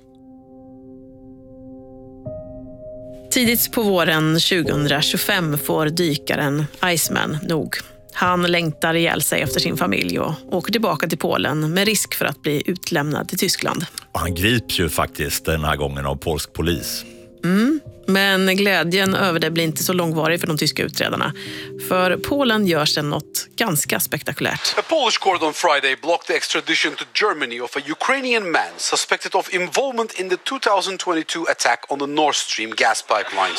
Tidigt på våren tjugohundratjugofem får dykaren Iceman nog. Han längtar ihjäl sig efter sin familj och åker tillbaka till Polen med risk för att bli utlämnad till Tyskland. Och han grips ju faktiskt den här gången av polsk polis. Mm. Men glädjen över det blir inte så långvarig för de tyska utredarna. För Polen gör sen något ganska spektakulärt. A Polish court on Friday blocked the extradition to Germany of a Ukrainian man suspected of involvement in the two thousand twenty-two attack on the Nord Stream gas pipeline.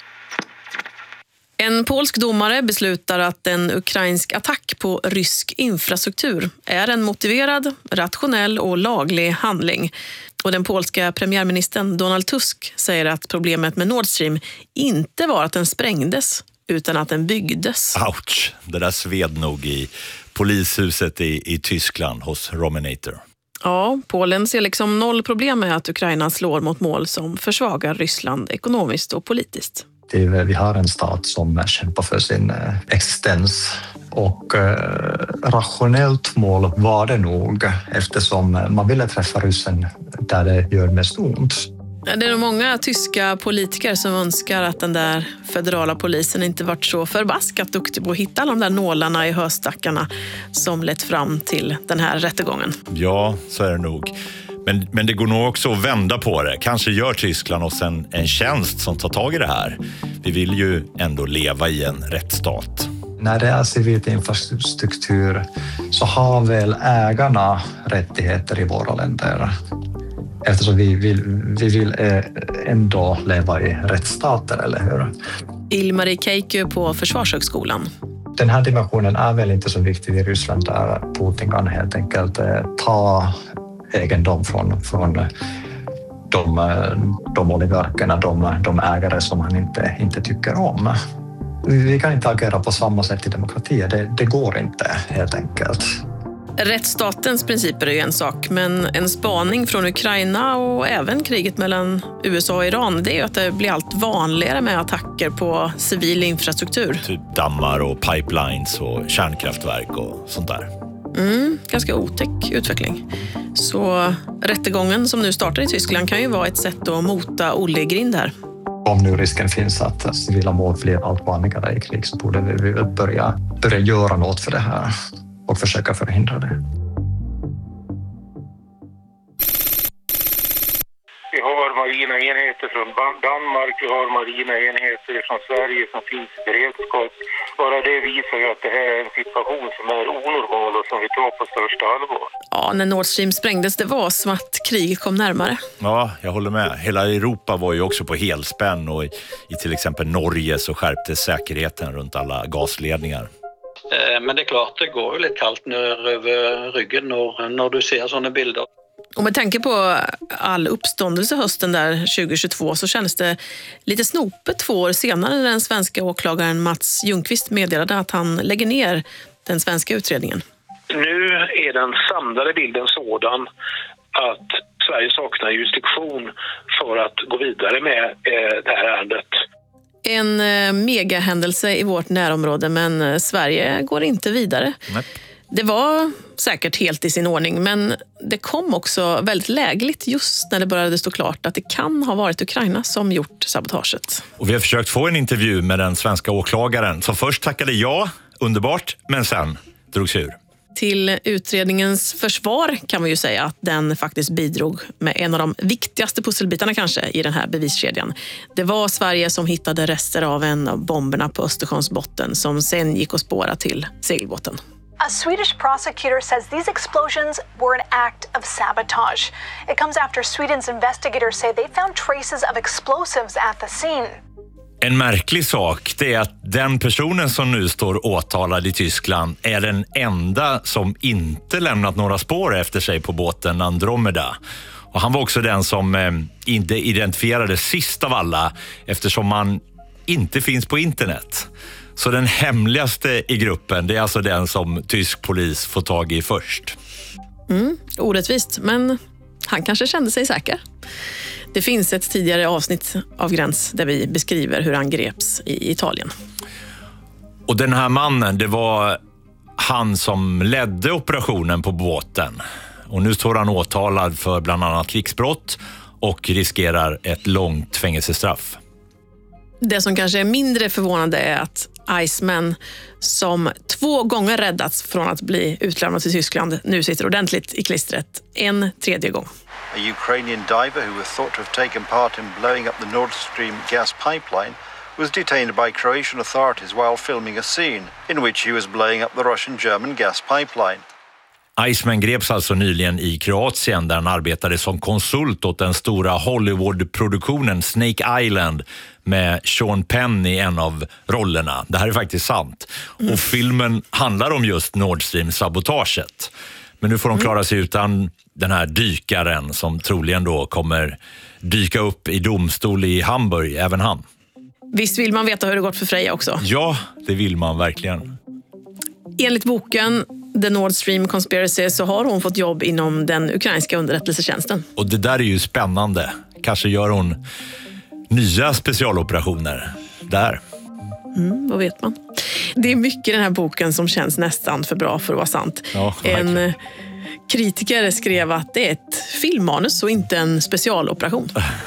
En polsk domare beslutar att en ukrainsk attack på rysk infrastruktur är en motiverad, rationell och laglig handling. Och den polska premiärministern Donald Tusk säger att problemet med Nord Stream inte var att den sprängdes utan att den byggdes. Ouch! Det där sved nog i polishuset i, i Tyskland hos Rominator. Ja, Polen ser liksom noll problem med att Ukraina slår mot mål som försvagar Ryssland ekonomiskt och politiskt. Det är, vi har en stat som kämpar för sin existens och eh, rationellt mål var det nog eftersom man ville träffa ryssen där det gör mest ont. Det är nog många tyska politiker som önskar att den där federala polisen inte varit så förbaskat duktig på att hitta de där nålarna i höstackarna som lett fram till den här rättegången. Ja, så är det nog. Men, men det går nog också att vända på det. Kanske gör Tyskland oss en, en tjänst som tar tag i det här. Vi vill ju ändå leva i en rättsstat. När det är civilt infrastruktur så har väl ägarna rättigheter i våra länder. Eftersom vi vill, vi vill ändå leva i rättsstater, eller hur? Ilmari Keiku på Försvarshögskolan. Den här dimensionen är väl inte så viktig i Ryssland där Putin kan helt enkelt ta egendom från, från de, de oligarkerna, de, de ägare som han inte, inte tycker om. Vi kan inte agera på samma sätt i demokratier, det, det går inte helt enkelt. Rättsstatens principer är ju en sak, men en spaning från Ukraina och även kriget mellan U S A och Iran, det är ju att det blir allt vanligare med attacker på civil infrastruktur. Typ dammar och pipelines och kärnkraftverk och sånt där. Mm, ganska otäck utveckling. Så rättegången som nu startar i Tyskland kan ju vara ett sätt att mota Olle Grind här. Om nu risken finns att civila mål blir allt vanligare i krig så borde vi börja, börja göra något för det här och försöka förhindra det. Vi har marina enheter från Danmark, vi har marina enheter från Sverige som finns i beredskap. Bara det visar ju att det här är en situation som är onormal och som vi tar på största allvar. Ja, när Nord Stream sprängdes, det var som att kriget kom närmare. Ja, jag håller med. Hela Europa var ju också på helspänn och i, i till exempel Norge så skärptes säkerheten runt alla gasledningar. Men det är klart, det går ju lite kallt ner över ryggen när, när du ser sådana bilder. Och med tanke på all uppståndelse hösten där tjugohundratjugotvå så känns det lite snopet två år senare när den svenska åklagaren Mats Ljungqvist meddelade att han lägger ner den svenska utredningen. Nu är den samlade bilden sådan att Sverige saknar jurisdiktion för att gå vidare med det här ärendet. En eh, megahändelse i vårt närområde, men eh, Sverige går inte vidare. Nej. Det var säkert helt i sin ordning, men det kom också väldigt lägligt just när det började stå klart att det kan ha varit Ukraina som gjort sabotaget. Och vi har försökt få en intervju med den svenska åklagaren som först tackade ja, underbart, men sen drog sig ur. Till utredningens försvar kan man ju säga att den faktiskt bidrog med en av de viktigaste pusselbitarna kanske i den här beviskedjan. Det var Sverige som hittade rester av en av bomberna på Östersjöns botten som sen gick att spåra till segelbåten. A Swedish prosecutor says these explosions were an act of sabotage. It comes after Sweden's investigators say they found traces of explosives at the scene. En märklig sak det är att den personen som nu står åtalad i Tyskland är den enda som inte lämnat några spår efter sig på båten Andromeda. Och han var också den som eh, inte identifierades sist av alla eftersom han inte finns på internet. Så den hemligaste i gruppen, det är alltså den som tysk polis får tag i först. Mm, orättvist, men han kanske kände sig säker. Det finns ett tidigare avsnitt av Gräns där vi beskriver hur han greps i Italien. Och den här mannen, det var han som ledde operationen på båten. Och nu står han åtalad för bland annat krigsbrott och riskerar ett långt fängelsestraff. Det som kanske är mindre förvånande är att Iceman, som två gånger räddats från att bli utlämnad till Tyskland, nu sitter ordentligt i klistret en tredje gång. A Ukrainian diver who was thought to have taken part in blowing up the Nord Stream gas pipeline was detained by Croatian authorities while filming a scene in which he was blowing up the Russian-German gas pipeline. Iceman greps alltså nyligen i Kroatien där han arbetade som konsult åt den stora Hollywood-produktionen Snake Island med Sean Penn i en av rollerna. Det här är faktiskt sant. Mm. Och filmen handlar om just Nord Stream-sabotaget. Men nu får de klara sig utan den här dykaren som troligen då kommer dyka upp i domstol i Hamburg, även han. Visst vill man veta hur det gått för Freja också? Ja, det vill man verkligen. Enligt boken The Nord Stream Conspiracy så har hon fått jobb inom den ukrainska underrättelsetjänsten. Och det där är ju spännande. Kanske gör hon nya specialoperationer där. Mm, vad vet man? Det är mycket i den här boken som känns nästan för bra för att vara sant. Ja, en kritiker skrev att det är ett filmmanus och inte en specialoperation.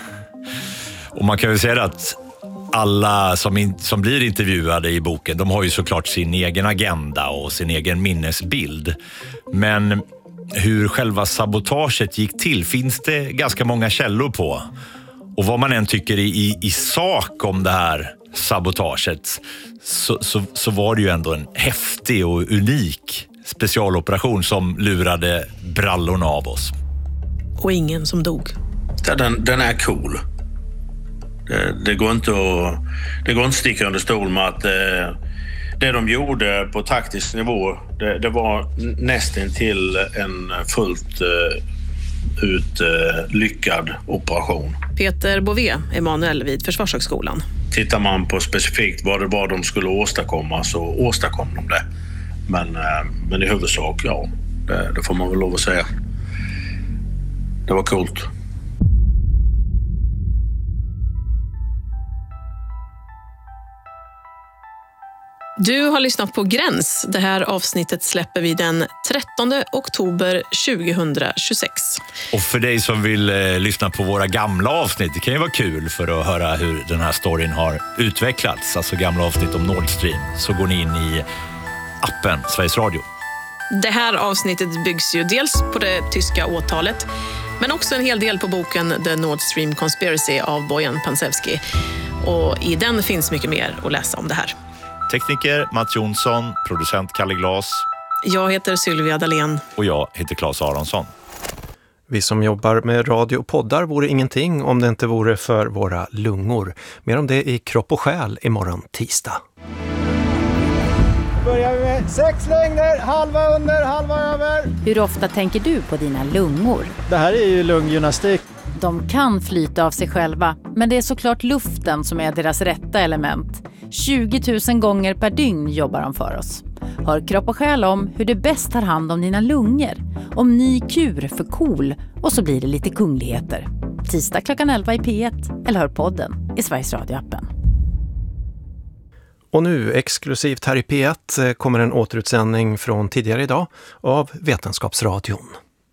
Och man kan ju säga att alla som, in, som blir intervjuade i boken, de har ju såklart sin egen agenda och sin egen minnesbild. Men hur själva sabotaget gick till finns det ganska många källor på. Och vad man än tycker i, i, i sak om det här sabotaget så, så, så var det ju ändå en häftig och unik specialoperation som lurade brallorna av oss. Och ingen som dog. Den, den är cool. Det, det, går inte att, det går inte att sticka under stol med att det, det de gjorde på taktisk nivå, det, det var nästan till en fullt uh, ut uh, lyckad operation. Peter Bové, Emanuel vid Försvarshögskolan. Tittar man på specifikt vad det var de skulle åstadkomma så åstadkom de det. Men, uh, men i huvudsak, ja, det, det får man väl lov att säga. Det var coolt. Du har lyssnat på Gräns. Det här avsnittet släpper vi den trettonde oktober tjugohundratjugosex. Och för dig som vill eh, lyssna på våra gamla avsnitt, det kan ju vara kul för att höra hur den här storyn har utvecklats. Alltså gamla avsnitt om Nord Stream. Så går ni in i appen Sveriges Radio. Det här avsnittet byggs ju dels på det tyska åtalet, men också en hel del på boken The Nord Stream Conspiracy av Bojan Pansevski. Och i den finns mycket mer att läsa om det här. Tekniker Mats Jonsson, producent Kalle Glas. Jag heter Sylvia Dalén. Och jag heter Claes Aronsson. Vi som jobbar med radio och poddar vore ingenting om det inte vore för våra lungor. Mer om det i Kropp och själ imorgon tisdag. Börjar vi med sex längder, halva under, halva över. Hur ofta tänker du på dina lungor? Det här är ju lunggymnastik. De kan flyta av sig själva, men det är såklart luften som är deras rätta element. tjugo tusen gånger per dygn jobbar de för oss. Hör Kropp och själ om hur du bäst tar hand om dina lungor. Om ny kur för cool och så blir det lite kungligheter. Tisdag klockan elva i P ett eller hör podden i Sveriges Radio-appen. Och nu, exklusivt här i P ett, kommer en återutsändning från tidigare idag av Vetenskapsradion.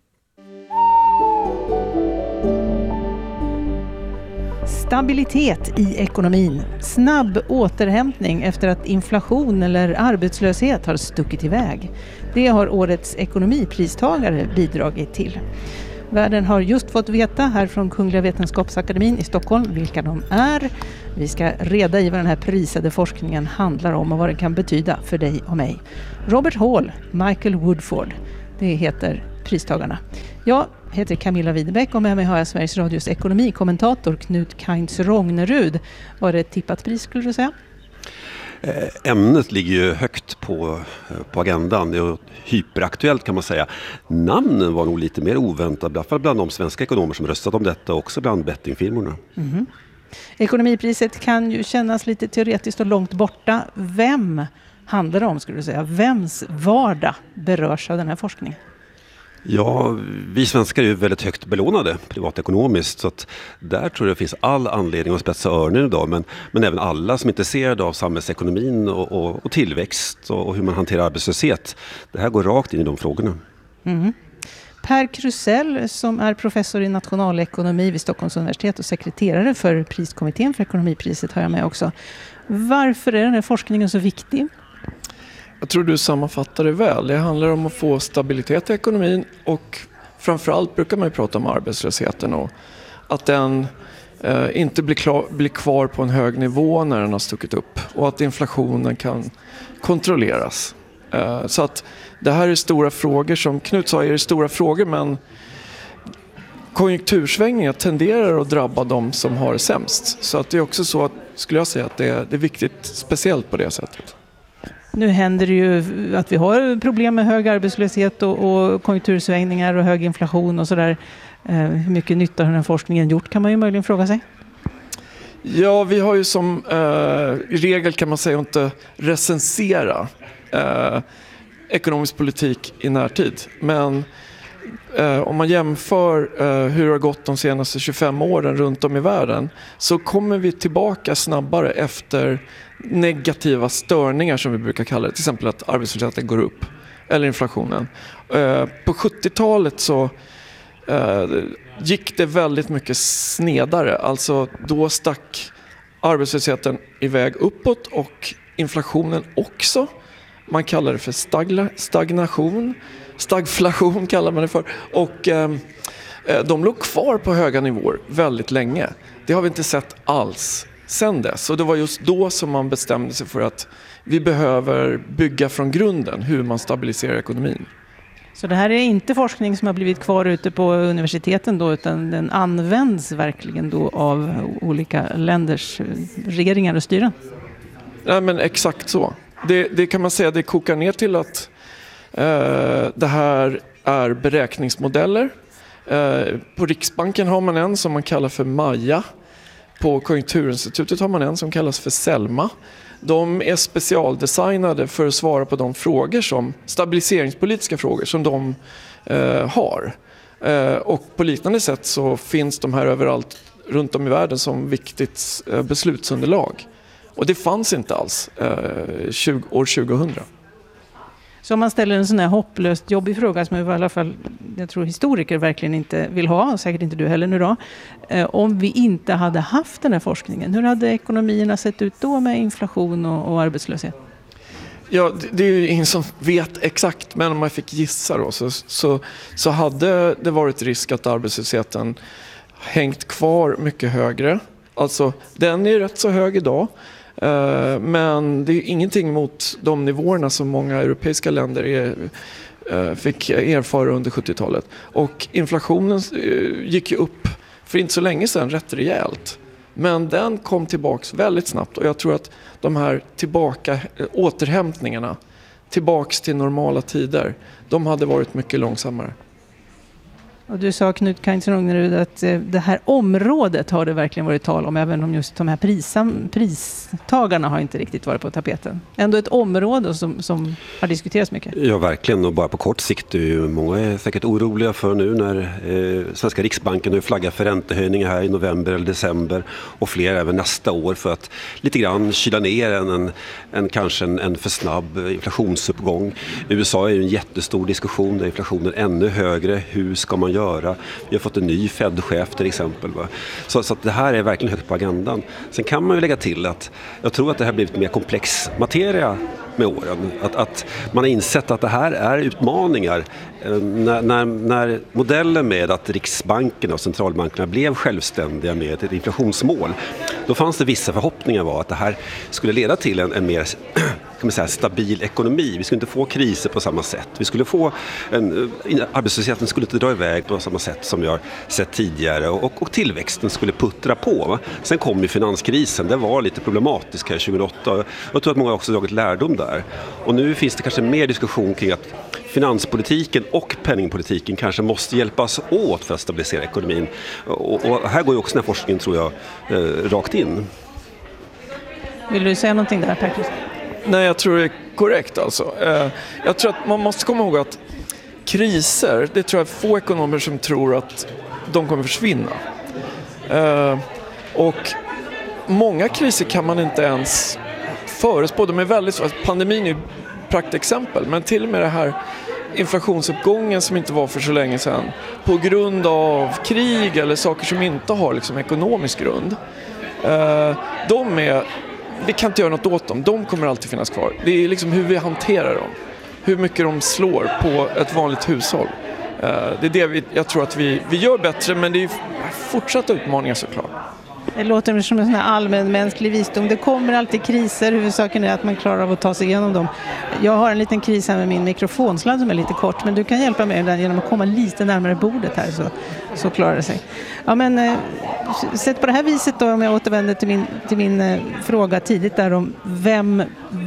Stabilitet i ekonomin. Snabb återhämtning efter att inflation eller arbetslöshet har stuckit iväg. Det har årets ekonomipristagare bidragit till. Världen har just fått veta här från Kungliga Vetenskapsakademin i Stockholm vilka de är. Vi ska reda i vad den här prisade forskningen handlar om och vad den kan betyda för dig och mig. Robert Hall, Michael Woodford, det heter pristagarna. Jag heter Camilla Widebeck och med mig har jag Sveriges Radios ekonomikommentator Knut Kainz Rognerud. Var det ett tippat pris skulle du säga? Ämnet ligger ju högt på, på agendan. Det är hyperaktuellt kan man säga. Namnen var nog lite mer oväntade, i alla fall bland de svenska ekonomer som röstat om detta, också bland bettingfirmorna. Mm. Ekonomipriset kan ju kännas lite teoretiskt och långt borta. Vem handlar det om skulle du säga? Vems vardag berörs av den här forskningen? Ja, vi svenskar är ju väldigt högt belånade privatekonomiskt, så att där tror jag det finns all anledning att spetsa öronen idag, men, men även alla som är intresserade av samhällsekonomin och, och, och tillväxt och, och hur man hanterar arbetslöshet. Det här går rakt in i de frågorna. Mm. Per Krusell som är professor i nationalekonomi vid Stockholms universitet och sekreterare för priskommittén för ekonomipriset har jag med också. Varför är den här forskningen så viktig? Jag tror du sammanfattar det väl. Det handlar om att få stabilitet i ekonomin och framförallt brukar man ju prata om arbetslösheten och att den eh, inte blir, klar, blir kvar på en hög nivå när den har stuckit upp och att inflationen kan kontrolleras. Eh, så att det här är stora frågor, som Knut sa är det stora frågor, men konjunktursvängningar tenderar att drabba de som har det sämst. Så att det är också så att, skulle jag säga, att det är, det är viktigt speciellt på det sättet. Nu händer det ju att vi har problem med hög arbetslöshet och, och konjunktursvängningar och hög inflation och sådär. Eh, hur mycket nytta har den här forskningen gjort kan man ju möjligen fråga sig. Ja, vi har ju som eh, i regel kan man säga inte recensera eh, ekonomisk politik i närtid. Men eh, om man jämför eh, hur det har gått de senaste tjugofem åren runt om i världen så kommer vi tillbaka snabbare efter negativa störningar som vi brukar kalla det. Till exempel att arbetslösheten går upp eller inflationen. Eh, på sjuttiotalet så eh, gick det väldigt mycket snedare. Alltså då stack arbetslösheten iväg uppåt och inflationen också. Man kallar det för stagla, stagnation. Stagflation kallar man det för. Och eh, de låg kvar på höga nivåer väldigt länge. Det har vi inte sett alls sen dess. Och det var just då som man bestämde sig för att vi behöver bygga från grunden hur man stabiliserar ekonomin. Så det här är inte forskning som har blivit kvar ute på universiteten då, utan den används verkligen då av olika länders regeringar och styren? Nej, men exakt så. Det, det kan man säga, det kokar ner till att eh, det här är beräkningsmodeller. Eh, på Riksbanken har man en som man kallar för Maja. På Konjunkturinstitutet har man en som kallas för Selma. De är specialdesignade för att svara på de frågor som, stabiliseringspolitiska frågor som de eh, har. Eh, och på liknande sätt så finns de här överallt runt om i världen som viktigt eh, beslutsunderlag. Och det fanns inte alls eh, tjugo, år tjugohundra. Så om man ställer en sån här hopplöst jobbig fråga som i alla fall, jag tror historiker verkligen inte vill ha, och säkert inte du heller nu då. Eh, om vi inte hade haft den här forskningen, hur hade ekonomierna sett ut då med inflation och, och arbetslöshet? Ja, det, det är ju ingen som vet exakt, men om man fick gissa då så, så, så hade det varit risk att arbetslösheten hängt kvar mycket högre. Alltså den är rätt så hög idag. Men det är ingenting mot de nivåerna som många europeiska länder är, fick erfara under sjuttiotalet. Och inflationen gick ju upp för inte så länge sedan rätt rejält. Men den kom tillbaks väldigt snabbt och jag tror att de här tillbaka, återhämtningarna tillbaks till normala tider, de hade varit mycket långsammare. Och du sa, Knut Kainsen-Ognerud, att det här området har det verkligen varit tal om, även om just de här prisam, pristagarna har inte riktigt varit på tapeten. Ändå ett område som, som har diskuterats mycket. Ja, verkligen. Och bara på kort sikt är ju många är säkert oroliga för nu när eh, Svenska Riksbanken har flaggat för räntehöjningar här i november eller december och fler även nästa år för att lite grann kyla ner en, en, en kanske en, en för snabb inflationsuppgång. I U S A är ju en jättestor diskussion där inflationen är ännu högre. Hur ska man göra? Vi har fått en ny Fed-chef till exempel. Va? Så, så att det här är verkligen högt på agendan. Sen kan man ju lägga till att jag tror att det här blivit mer komplex materia med åren. Att, att man har insett att det här är utmaningar. När, när, när modellen med att Riksbanken och centralbankerna blev självständiga med ett inflationsmål, då fanns det vissa förhoppningar var att det här skulle leda till en, en mer kan man säga, stabil ekonomi. Vi skulle inte få kriser på samma sätt. Vi skulle få en, arbetslösheten skulle inte dra iväg på samma sätt som vi har sett tidigare och, och tillväxten skulle puttra på. Va? Sen kom ju finanskrisen. Det var lite problematisk här tjugohundraåtta. Jag tror att många också har tagit lärdom där. Och nu finns det kanske mer diskussion kring att finanspolitiken och penningpolitiken kanske måste hjälpas åt för att stabilisera ekonomin. Och, och här går ju också den här forskningen, tror jag, eh, rakt in. Vill du säga någonting där, Per? Nej, jag tror det är korrekt alltså. Eh, jag tror att man måste komma ihåg att kriser, det tror jag är få ekonomer som tror att de kommer försvinna. Eh, och många kriser kan man inte ens förutspå. De är väldigt svåra. Pandemin är ju ett praktexempel, men till och med det här inflationsuppgången som inte var för så länge sedan på grund av krig eller saker som inte har liksom ekonomisk grund. Eh, de är, vi kan inte göra något åt dem. De kommer alltid finnas kvar. Det är liksom hur vi hanterar dem. Hur mycket de slår på ett vanligt hushåll. Eh, det är det vi, jag tror att vi, vi gör bättre, men det är fortsatta utmaningar såklart. Det låter som en sån här allmänmänsklig visdom. Det kommer alltid kriser. Huvudsaken är att man klarar av att ta sig igenom dem. Jag har en liten kris här med min mikrofonsladd som är lite kort. Men du kan hjälpa mig med den genom att komma lite närmare bordet här, så, så klarar det sig. Ja, men eh, sett på det här viset då, om jag återvänder till min, till min eh, fråga tidigt där om vem,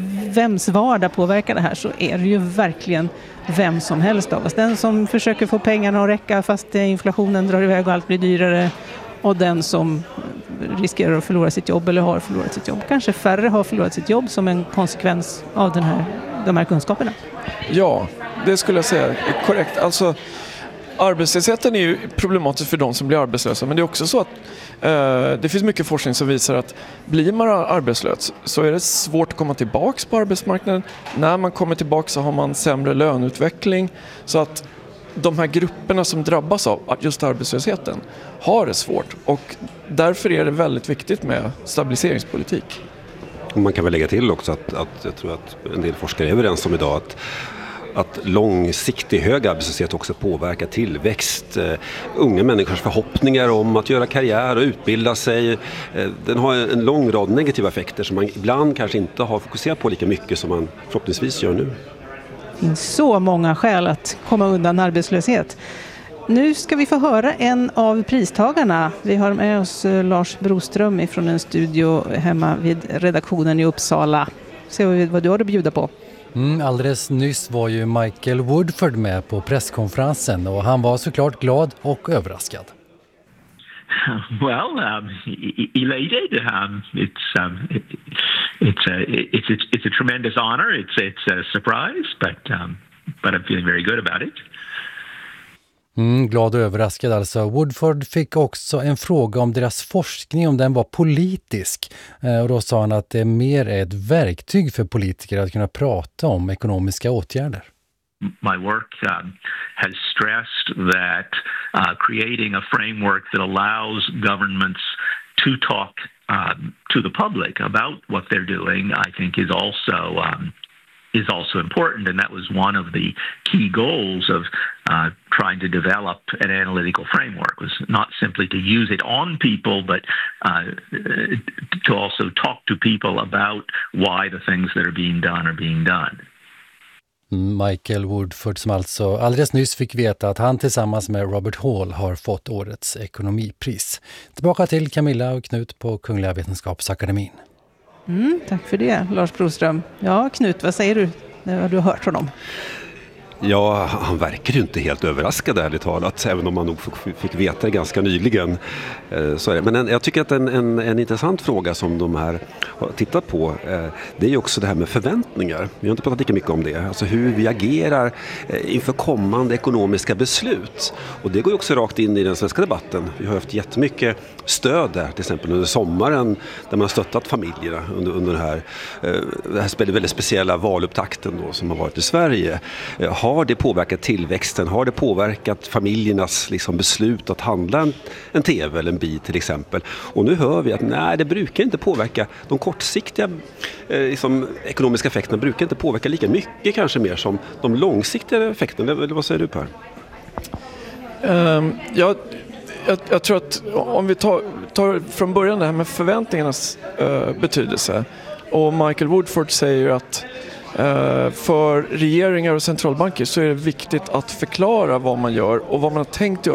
vems vardag påverkar det här, så är det ju verkligen vem som helst av oss. Den som försöker få pengarna att räcka fast inflationen drar iväg och allt blir dyrare, och den som riskerar att förlora sitt jobb eller har förlorat sitt jobb. Kanske färre har förlorat sitt jobb som en konsekvens av den här, de här kunskaperna. Ja, det skulle jag säga är korrekt. Alltså, arbetslösheten är ju problematisk för de som blir arbetslösa, men det är också så att eh, det finns mycket forskning som visar att blir man arbetslös så är det svårt att komma tillbaka på arbetsmarknaden. När man kommer tillbaka så har man sämre löneutveckling, så att de här grupperna som drabbas av just arbetslösheten har det svårt, och därför är det väldigt viktigt med stabiliseringspolitik. Man kan väl lägga till också att, att jag tror att en del forskare är överens om idag att att långsiktig hög arbetslöshet också påverkar tillväxt. Uh, unga människors förhoppningar om att göra karriär och utbilda sig. Uh, den har en lång rad negativa effekter som man ibland kanske inte har fokuserat på lika mycket som man förhoppningsvis gör nu. Det finns så många skäl att komma undan arbetslöshet. Nu ska vi få höra en av pristagarna. Vi har med oss Lars Broström från en studio hemma vid redaktionen i Uppsala. Se vad du har att bjuda på. Mm, alldeles nyss var ju Michael Woodford med på presskonferensen, och han var såklart glad och överraskad. Well, um, elated. Um, it's um, it, it's a it's it's it's a tremendous honor. It's it's a surprise, but um, but I'm feeling very good about it. Mm, glad och överraskad alltså. Woodford fick också en fråga om deras forskning, om den var politisk. Eh, och då sa han att det mer är ett verktyg för politiker att kunna prata om ekonomiska åtgärder. My work um, has stressed that uh, creating a framework that allows governments to talk uh, to the public about what they're doing, I think is also um, is also important, and that was one of the key goals of uh, trying to develop an analytical framework, was not simply to use it on people, but uh, to also talk to people about why the things that are being done are being done. Michael Woodford, som alltså alldeles nyss fick veta att han tillsammans med Robert Hall har fått årets ekonomipris. Tillbaka till Camilla och Knut på Kungliga Vetenskapsakademin. Mm, tack för det, Lars Broström. Ja, Knut, vad säger du när du har hört honom? Ja, han verkar ju inte helt överraskad ärligt talat, även om han nog fick veta det ganska nyligen. Så är det. Men en, jag tycker att en, en, en intressant fråga som de här har tittat på, det är ju också det här med förväntningar. Vi har inte pratat lika mycket om det. Alltså hur vi agerar inför kommande ekonomiska beslut. Och det går ju också rakt in i den svenska debatten. Vi har haft jättemycket stöd där, till exempel under sommaren, där man har stöttat familjerna under, under den här, det här väldigt speciella valupptakten då, som har varit i Sverige. Har det påverkat tillväxten? Har det påverkat familjernas liksom, beslut att handla en, en tv eller en bil till exempel? Och nu hör vi att nej, det brukar inte påverka. De kortsiktiga eh, liksom, ekonomiska effekterna brukar inte påverka lika mycket kanske mer som de långsiktiga effekterna. Eller vad säger du, Per? Um, jag, jag, jag tror att om vi tar, tar från början det här med förväntningarnas uh, betydelse, och Michael Woodford säger att för regeringar och centralbanker så är det viktigt att förklara vad man gör och vad man har tänkt göra